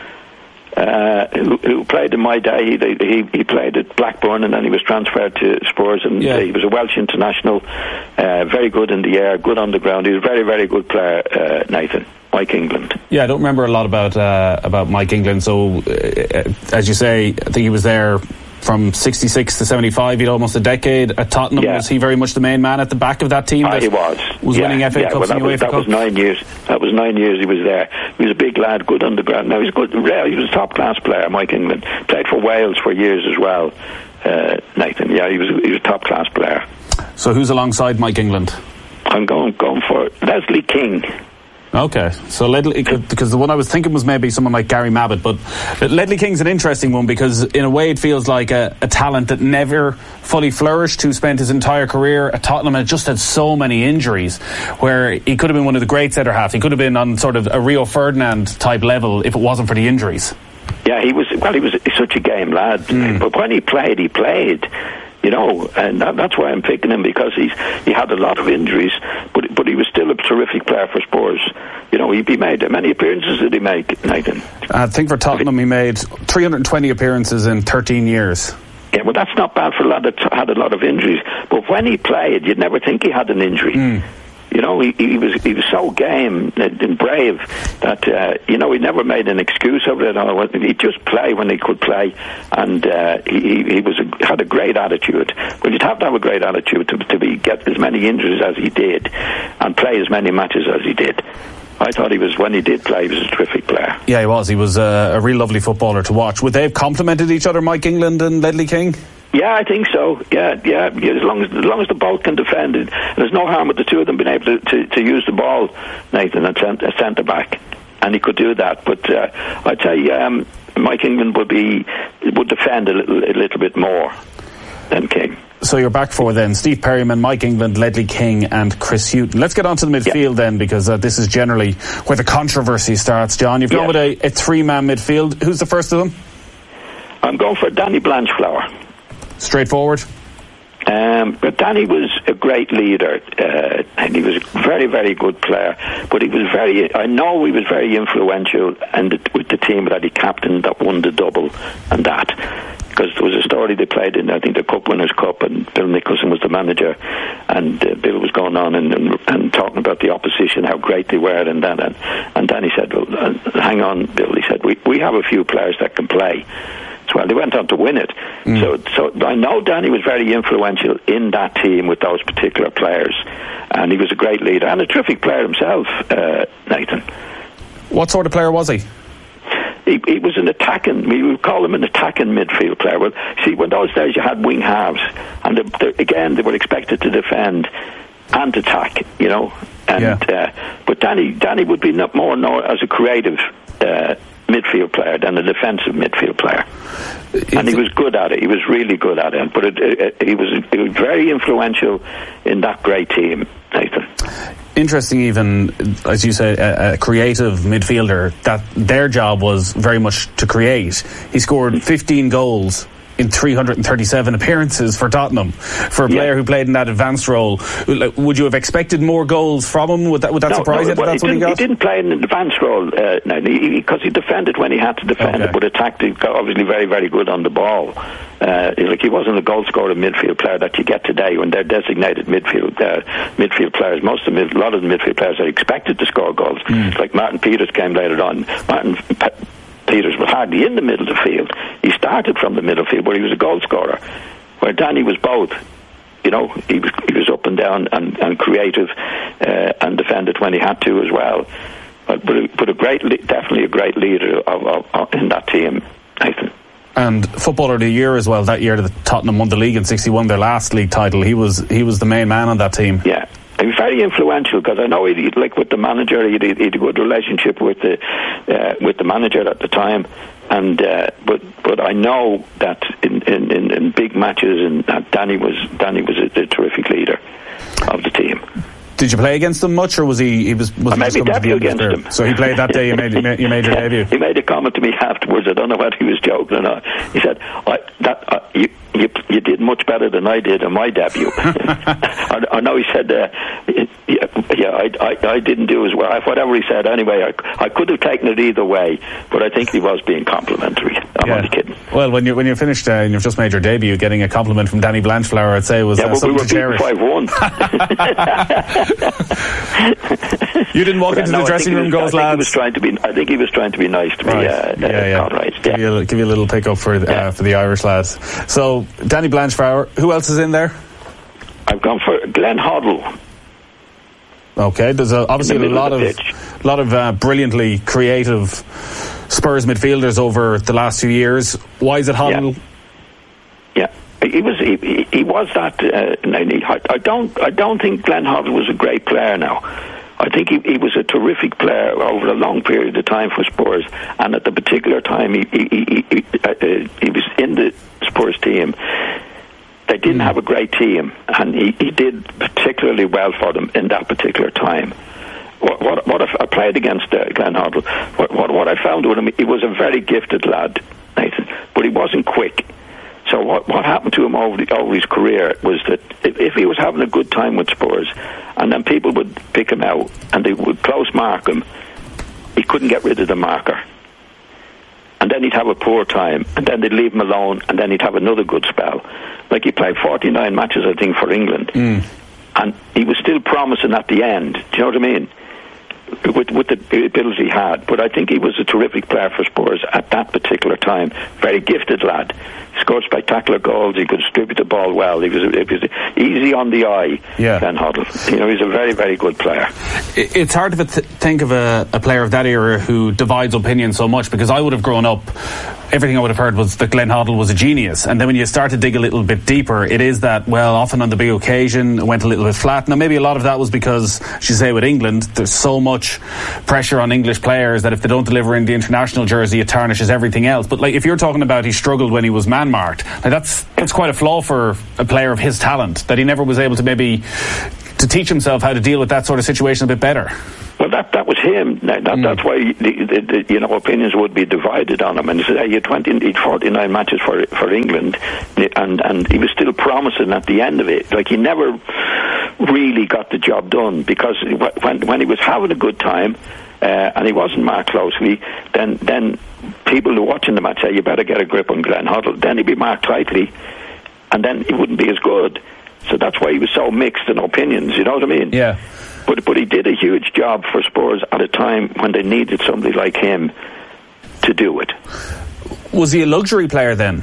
Uh, who, who played in my day. He, he he played at Blackburn, and then he was transferred to Spurs, and yeah. uh, he was a Welsh international, uh, very good in the air, good on the ground. He was a very, very good player, uh, Nathan. Mike England. Yeah, I don't remember a lot about uh, about Mike England, so uh, as you say, I think he was there from sixty-six to seventy-five. He had almost a decade at Tottenham. Yeah. Was he very much the main man at the back of that team? Ah, that he was. Was yeah. winning F A yeah, Cups well, and that UEFA was, that Cups? was nine years. That was nine years he was there. He was a big lad, good on the ground. Now he's good. He was a top class player, Mike England. Played for Wales for years as well. Uh, Nathan, yeah, he was he was a top class player. So who's alongside Mike England? I'm going going for Leslie King. Okay, so Ledley, because the one I was thinking was maybe someone like Gary Mabbitt, but Ledley King's an interesting one because in a way it feels like a, a talent that never fully flourished, who spent his entire career at Tottenham and just had so many injuries, where he could have been one of the great centre halves. He could have been on sort of a Rio Ferdinand type level if it wasn't for the injuries. Yeah, he was. Well, he was such a game lad, mm. but when he played, he played. You know, and that, that's why I'm picking him, because he's he had a lot of injuries, but but he was still a terrific player for Spurs. You know, he, he made how many appearances did he make, Nathan? I think for Tottenham he made three hundred twenty appearances in thirteen years. Yeah, well, that's not bad for a lad that had a lot of injuries. But when he played, you'd never think he had an injury. Mm. You know, he, he was he was so game and brave that, uh, you know, he never made an excuse of it. Or he'd just play when he could play, and uh, he, he was a, had a great attitude. Well, you'd have to have a great attitude to, to be get as many injuries as he did and play as many matches as he did. I, I thought he was, when he did play, he was a terrific player. Yeah, he was. He was uh, a real lovely footballer to watch. Would they have complemented each other, Mike England and Ledley King? Yeah, I think so. Yeah, yeah. As long as as long as the both can defend it, and there's no harm with the two of them being able to, to, to use the ball, Nathan, at centre back, and he could do that. But uh, I'd say um, Mike England would be would defend a little a little bit more than King. So you're back for then Steve Perryman, Mike England, Ledley King and Chris Hughton. Let's get on to the midfield yeah. then, because uh, this is generally where the controversy starts. John, you've gone yeah. with a, a three-man midfield. Who's the first of them? I'm going for Danny Blanchflower. Straightforward? Um, but Danny was a great leader, uh, and he was a very, very good player. But he was very, I know he was very influential and with the team that he captained that won the double and that. Because there was a story they played in, I think, the Cup Winners' Cup, and Bill Nicholson was the manager, and uh, Bill was going on and, and, and talking about the opposition, how great they were, and that, and, and Danny said, well, uh, hang on, Bill, he said, we, we have a few players that can play. So, well, they went on to win it. Mm. So, so I know Danny was very influential in that team with those particular players, and he was a great leader, and a terrific player himself, uh, Nathan. What sort of player was he? He, he was an attacking, we would call him an attacking midfield player. Well, see, when those days you had wing halves, and the, the, again, they were expected to defend and attack, you know. And yeah. uh, but Danny, Danny would be not more known as a creative uh, midfield player than a defensive midfield player. And he was good at it. He was really good at it. But it, it, he, was, he was very influential in that great team, Nathan. Interesting, even, as you say, a, a creative midfielder, that their job was very much to create. He scored fifteen goals in three hundred thirty-seven appearances for Tottenham. For a player yeah. who played in that advanced role, would you have expected more goals from him? Would that, would that no, surprise no, you well, that's he what he got? He didn't play in an advanced role, uh, no, because he, he defended when he had to defend, okay. but attacked, he got obviously very, very good on the ball. Uh, like he wasn't a goal scorer midfield player that you get today when they're designated midfield uh, midfield players. Most of the, a lot of the midfield players are expected to score goals. Mm. Like Martin Peters came later on. Martin Pe- Peters was hardly in the middle of the field. He started from the middle field, where he was a goal scorer. Where Danny was both. You know, he was he was up and down and, and creative uh, and defended when he had to as well. But but a, but a great, definitely a great leader of, of, of in that team, Nathan. And Footballer of the Year as well. That year, the Tottenham won the league in sixty-one, their last league title. He was he was the main man on that team. Yeah. He was very influential because I know he, he like with the manager, he had, he had a good relationship with the uh, with the manager at the time, and uh, but but I know that in, in, in, in big matches, and that Danny was Danny was a, a terrific leader of the team. Did you play against him much, or was he? He was. was I made my debut against him. So he played that day. You made, you made, you made your yeah, debut. He made a comment to me afterwards. I don't know whether he was joking or not. He said, I, "That uh, you, you you did much better than I did in my debut." I, I know he said, uh, "Yeah, yeah I, I I didn't do as well." Whatever he said, anyway, I, I could have taken it either way, but I think he was being complimentary. I'm yeah. only kidding. Well, when you when you finished uh, and you've just made your debut, getting a compliment from Danny Blanchflower, I'd say was yeah, uh, well, something we were to cherish. five one. You didn't walk but into no, the dressing room, goes lads. He was trying to be. I think he was trying to be nice to me. Right. Uh, yeah, uh, yeah. Conrad. Give, yeah. you a, give you a little pick up for uh, yeah. for the Irish lads. So Danny Blanchflower. Who else is in there? I've gone for Glenn Hoddle. Okay, there's a, obviously the a lot of pitch. lot of uh, brilliantly creative Spurs midfielders over the last few years. Why is it Hoddle? Yeah. yeah. He was he, he was that. Uh, I don't I don't think Glenn Hoddle was a great player now. I think he, he was a terrific player over a long period of time for Spurs, and at the particular time he he, he, he, uh, he was in the Spurs team. They didn't have a great team, and he, he did particularly well for them in that particular time. What, what, what I played against uh, Glenn Hoddle, what, what, what I found with him, he was a very gifted lad, Nathan, but he wasn't quick. So what, what happened to him over, the, over his career was that if, if he was having a good time with Spurs, and then people would pick him out, and they would close mark him, he couldn't get rid of the marker. And then he'd have a poor time, and then they'd leave him alone, and then he'd have another good spell. Like he played forty-nine matches, I think, for England, mm. and he was still promising at the end. Do you know what I mean? with, with the ability he had. But I think he was a terrific player for Spurs at that particular time. Very gifted lad. He scored spectacular goals. He could distribute the ball well. He was, he was easy on the eye, yeah. Glenn Hoddle. You know, he's a very, very good player. It's hard to th- think of a, a player of that era who divides opinion so much, because I would have grown up, everything I would have heard was that Glenn Hoddle was a genius. And then when you start to dig a little bit deeper, it is that, well, often on the big occasion, it went a little bit flat. Now, maybe a lot of that was because, as you say, with England, there's so much pressure on English players that if they don't deliver in the international jersey, it tarnishes everything else. But like, if you're talking about he struggled when he was man-marked, like that's that's quite a flaw for a player of his talent, that he never was able to maybe to teach himself how to deal with that sort of situation a bit better. Well, that that was him. That, mm. That's why the, the, the, you know opinions would be divided on him. And he said, hey, he had twenty, forty-nine matches for for England, and and he was still promising at the end of it. Like, he never really got the job done, because when when he was having a good time uh, and he wasn't marked closely, then then people who were watching the match say, you better get a grip on Glenn Hoddle. Then he'd be marked tightly, and then he wouldn't be as good. So that's why he was so mixed in opinions. You know what I mean? Yeah. But but he did a huge job for Spurs at a time when they needed somebody like him to do it. Was he a luxury player then?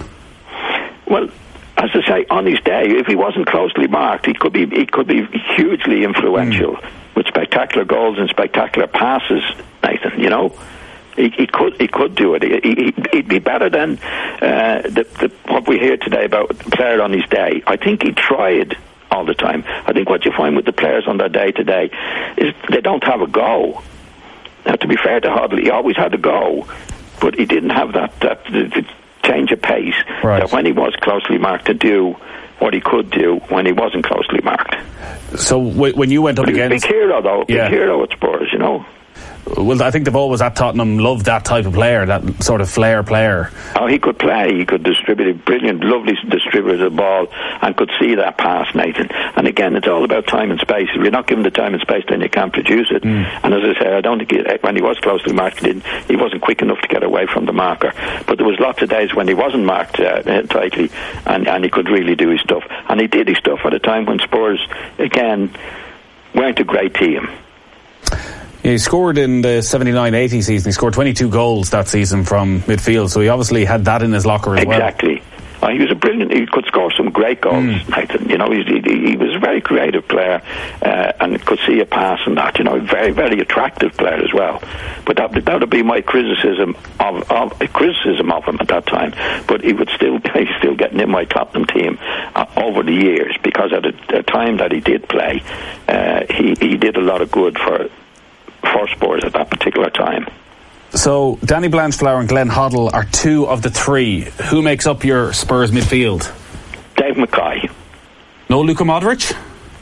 Well, as I say, on his day, if he wasn't closely marked, he could be he could be hugely influential mm. with spectacular goals and spectacular passes, Nathan. You know, he, he could he could do it. He, he, he'd be better than uh, the, the, what we hear today about the player on his day. I think he tried all the time. I think what you find with the players on their day today is they don't have a go. Now, to be fair to Hoddle, he always had a go, but he didn't have that, that the, the change of pace right. that when he was closely marked to do what he could do when he wasn't closely marked. So w- when you went up but against... Big hero, though. Yeah. Big hero at Spurs, you know. Well, I think they've always at Tottenham loved that type of player, that sort of flair player. Oh, he could play. He could distribute a brilliant, lovely distributor of the ball, and could see that pass, Nathan. And again, it's all about time and space. If you're not given the time and space, then you can't produce it. Mm. And as I say, I don't think he, when he was closely marked, he, didn't, he wasn't quick enough to get away from the marker. But there was lots of days when he wasn't marked uh, tightly, and, and he could really do his stuff. And he did his stuff at a time when Spurs, again, weren't a great team. Yeah, he scored in the seventy-nine eighty season. He scored twenty-two goals that season from midfield, so he obviously had that in his locker as exactly. well. Exactly. Uh, he was a brilliant. He could score some great goals, mm. Nathan. You know, he, he, he was a very creative player, uh, and could see a pass and that. You know, very, very attractive player as well. But that that would be my criticism of, of criticism of him at that time. But he would still he's still getting in my Tottenham team uh, over the years, because at a, a time that he did play, uh, he he did a lot of good for. for Spurs at that particular time. So Danny Blanchflower and Glenn Hoddle are two of the three. Who makes up your Spurs midfield? Dave Mackay. No Luka Modric?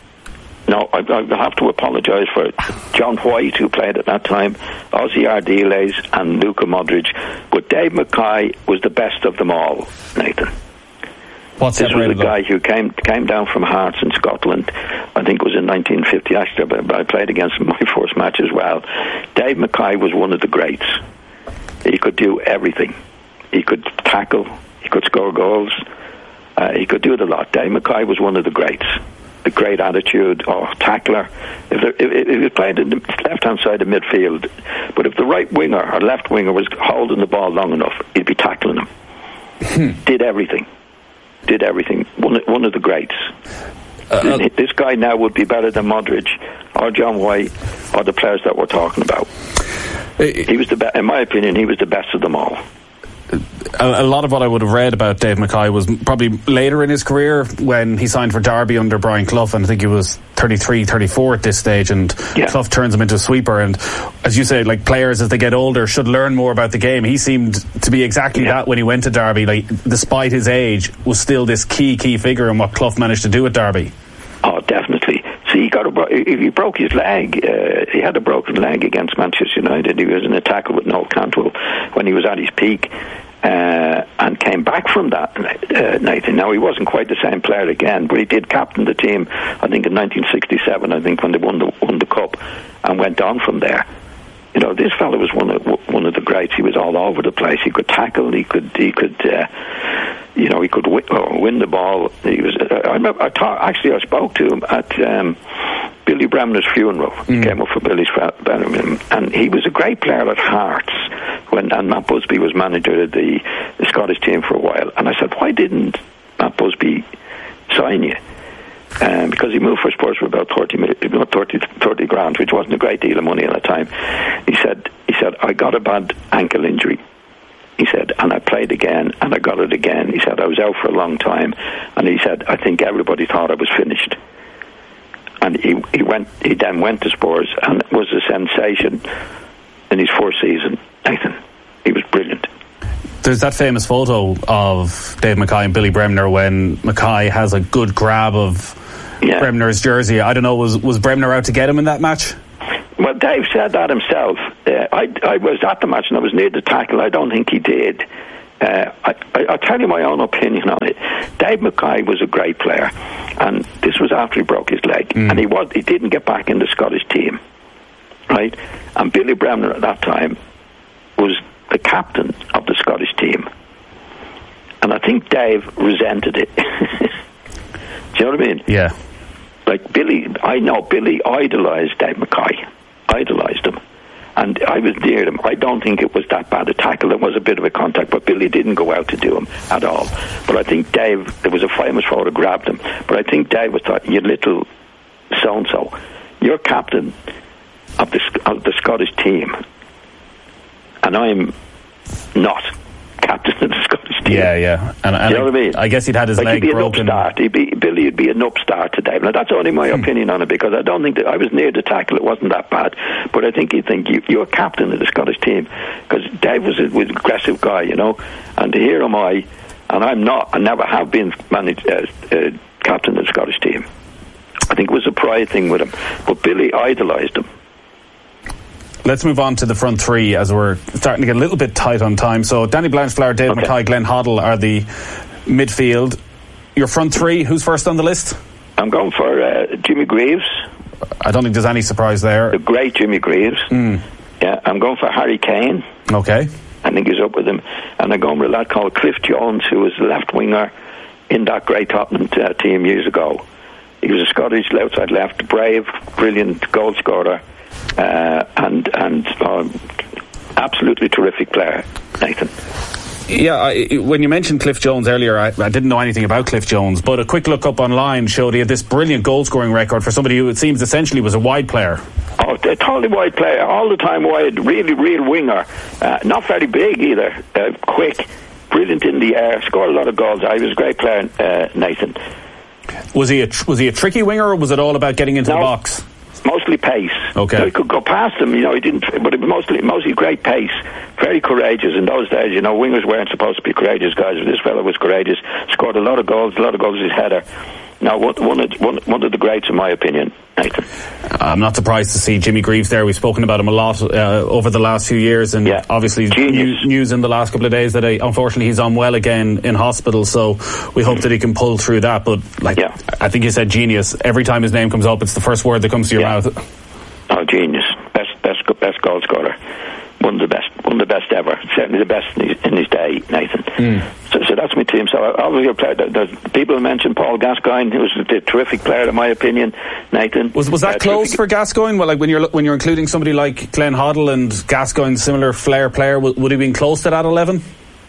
No, I, I have to apologise for John White, who played at that time, Ozzy Ardiles and Luka Modric. But Dave Mackay was the best of them all, Nathan. What's this was a them? guy who came came down from Hearts in Scotland. I think it was in nineteen fifty. Actually, I played against him my first match as well. Dave Mackay was one of the greats. He could do everything. He could tackle. He could score goals. Uh, he could do it a lot. Dave Mackay was one of the greats. The great attitude, or oh, tackler. If, there, if, if he played in the left-hand side of midfield, but if the right winger or left winger was holding the ball long enough, he'd be tackling him. Hmm. Did everything. Did everything. One, one of the greats. Uh, uh, this guy now would be better than Modric or John White or the players that we're talking about. Uh, he was the be- in my opinion, he was the best of them all. A, a lot of what I would have read about Dave Mackay was probably later in his career, when he signed for Derby under Brian Clough, and I think he was thirty-three, thirty-four at this stage, and yeah. Clough turns him into a sweeper. And as you say, like, players as they get older should learn more about the game. He seemed to be exactly yeah. that when he went to Derby. Like, despite his age, was still this key key figure in what Clough managed to do at Derby. Oh, definitely. See, he got a bro- he broke his leg. Uh, he had a broken leg against Manchester United. He was in a tackle with Noel Cantwell when he was at his peak, uh, and came back from that, uh, Nathan. Now, he wasn't quite the same player again, but he did captain the team, I think, in nineteen sixty-seven, I think, when they won the, won the Cup, and went on from there. You know, this fellow was one of one of the greats. He was all over the place. He could tackle. He could. He could. Uh, you know, he could win, oh, win the ball. He was. Uh, I remember. I talk, actually, I spoke to him at um, Billy Bremner's funeral. Mm. He came up for Billy's funeral, and he was a great player at Hearts when, and Matt Busby was manager of the, the Scottish team for a while. And I said, why didn't Matt Busby sign you? Um, because he moved for Spurs for about thirty, thirty, thirty grand, which wasn't a great deal of money at the time. He said, he said, I got a bad ankle injury. He said, and I played again, and I got it again. He said, I was out for a long time, and he said, I think everybody thought I was finished. And he he went. He then went to Spurs, and it was a sensation in his first season. Nathan, he was brilliant. There's that famous photo of Dave Mackay and Billy Bremner when Mackay has a good grab of yeah. Bremner's jersey. I don't know, was was Bremner out to get him in that match? Well, Dave said that himself. Uh, I, I was at the match and I was near the tackle. I don't think he did. Uh, I, I, I'll tell you my own opinion on it. Dave Mackay was a great player, and this was after he broke his leg, mm. and he was he didn't get back in the Scottish team, right? And Billy Bremner at that time was the captain of the Scottish team, and I think Dave resented it. Do you know what I mean? Yeah. Like Billy, I know Billy idolised Dave Mackay, idolised him, and I was near him. I don't think it was that bad a tackle. There was a bit of a contact, but Billy didn't go out to do him at all. But I think Dave, there was a famous photo, grabbed him. But I think Dave was thought, you little so-and-so, you're captain of the, of the Scottish team, and I'm not captain of the Scottish team. Yeah, yeah. And, and you know I, what I mean? I guess he'd had his like leg he'd be broken. An upstart. He'd be, Billy would be an upstart to Dave. Now, that's only my hmm. opinion on it, because I don't think that I was near the tackle. It wasn't that bad. But I think he'd think, you, you're captain of the Scottish team. Because Dave was, a, was an aggressive guy, you know. And here am I, and I'm not, I never have been managed, uh, uh, captain of the Scottish team. I think it was a pride thing with him. But Billy idolised him. Let's move on to the front three, as we're starting to get a little bit tight on time. So Danny Blanchflower, Dave okay. Mackay, Glenn Hoddle are the midfield. Your front three, who's first on the list? I'm going for uh, Jimmy Greaves. I don't think there's any surprise there. The great Jimmy Greaves. Mm. Yeah, I'm going for Harry Kane. Okay. I think he's up with him. And I'm going with a lad called Cliff Jones, who was the left winger in that great Tottenham uh, team years ago. He was a Scottish outside left, brave, brilliant goal scorer. Uh, and and um, absolutely terrific player, Nathan. Yeah, I, when you mentioned Cliff Jones earlier, I, I didn't know anything about Cliff Jones, but a quick look up online showed he had this brilliant goal-scoring record for somebody who it seems essentially was a wide player. Oh, a totally wide player, all the time wide, really real winger, uh, not very big either, uh, quick, brilliant in the air, scored a lot of goals. I was a great player, uh, Nathan. Was he a was he a tricky winger, or was it all about getting into no. the box? Mostly pace. Okay. So he could go past him, you know, he didn't, but it was mostly, mostly great pace. Very courageous. In those days, you know, wingers weren't supposed to be courageous guys, but this fellow was courageous. Scored a lot of goals, a lot of goals with his header. Now, one, one, of, one, one of the greats, in my opinion, Nathan. I'm not surprised to see Jimmy Greaves there. We've spoken about him a lot uh, over the last few years, and yeah. obviously news, news in the last couple of days that he, unfortunately he's unwell again in hospital, so we hope that he can pull through that. But like, yeah. I think you said genius. Every time his name comes up, it's the first word that comes to your yeah. mouth. Oh, genius. Best, best, best goal scorer. One of the best, one of the best ever. Certainly the best in his, in his day, Nathan. Mm. So, so that's my team. So obviously, player, there's people mentioned Paul Gascoigne, who was a terrific player, in my opinion. Nathan, was was that uh, close terrific. for Gascoigne? Well, like when you're when you're including somebody like Glenn Hoddle and Gascoigne, similar flair player, would, would he have been close to that eleven?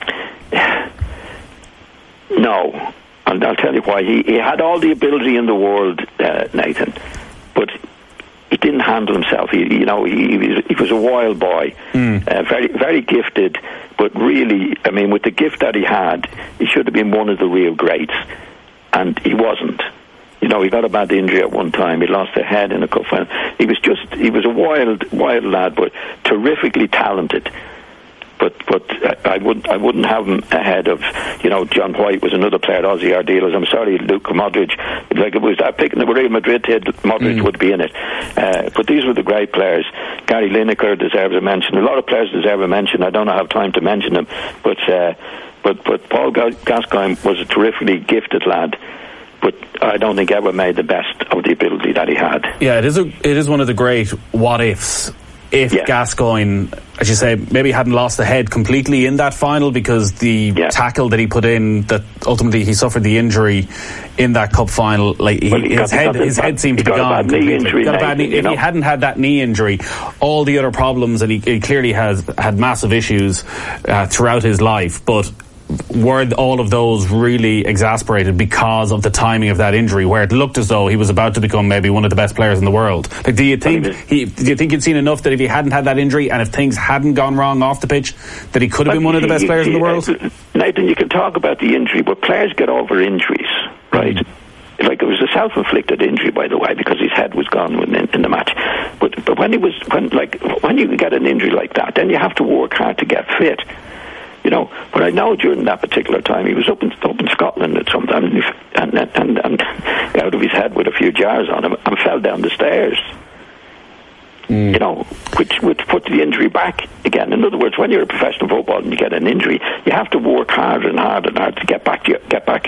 No, and I'll tell you why. He he had all the ability in the world, uh, Nathan, but he didn't handle himself. He, you know, he, he, was, he was a wild boy, mm. uh, very, very gifted. But really, I mean, with the gift that he had, he should have been one of the real greats, and he wasn't. You know, he got a bad injury at one time. He lost a head in a cup final. He was just, he was a wild, wild lad, but terrifically talented. But but I wouldn't I wouldn't have him ahead of, you know, John White was another player at Aussie Ardealers. I'm sorry, Luka Modric. Like it was that picking the Real Madrid head, Modric mm. would be in it. Uh, but these were the great players. Gary Lineker deserves a mention. A lot of players deserve a mention. I don't have time to mention them. But uh, but but Paul Gascoigne was a terrifically gifted lad. But I don't think ever made the best of the ability that he had. Yeah, it is a, it is one of the great what ifs if yeah. Gascoigne, as you say, maybe hadn't lost the head completely in that final, because the yeah. tackle that he put in, that ultimately he suffered the injury in that cup final. Like he, well, he his got, head, got his bad, head seemed to be got gone. A bad knee injury, got a bad knee. Nathan, If know? he hadn't had that knee injury, all the other problems, and he, he clearly has had massive issues uh, throughout his life, but were all of those really exasperated because of the timing of that injury, where it looked as though he was about to become maybe one of the best players in the world? Like, do you think he? Do you think you'd seen enough that if he hadn't had that injury, and if things hadn't gone wrong off the pitch, that he could have been one of the best players in the world? Nathan, you can talk about the injury, but players get over injuries, right? Mm-hmm. Like, it was a self-inflicted injury, by the way, because his head was gone in, in the match. But but when he was when like when you get an injury like that, then you have to work hard to get fit. You know, but I know during that particular time he was up in, up in Scotland at some time, and, and, and, and out of his head with a few jars on him and fell down the stairs. Mm. You know, which which put the injury back again. In other words, when you're a professional footballer and you get an injury, you have to work hard and hard and hard to get back to your, get back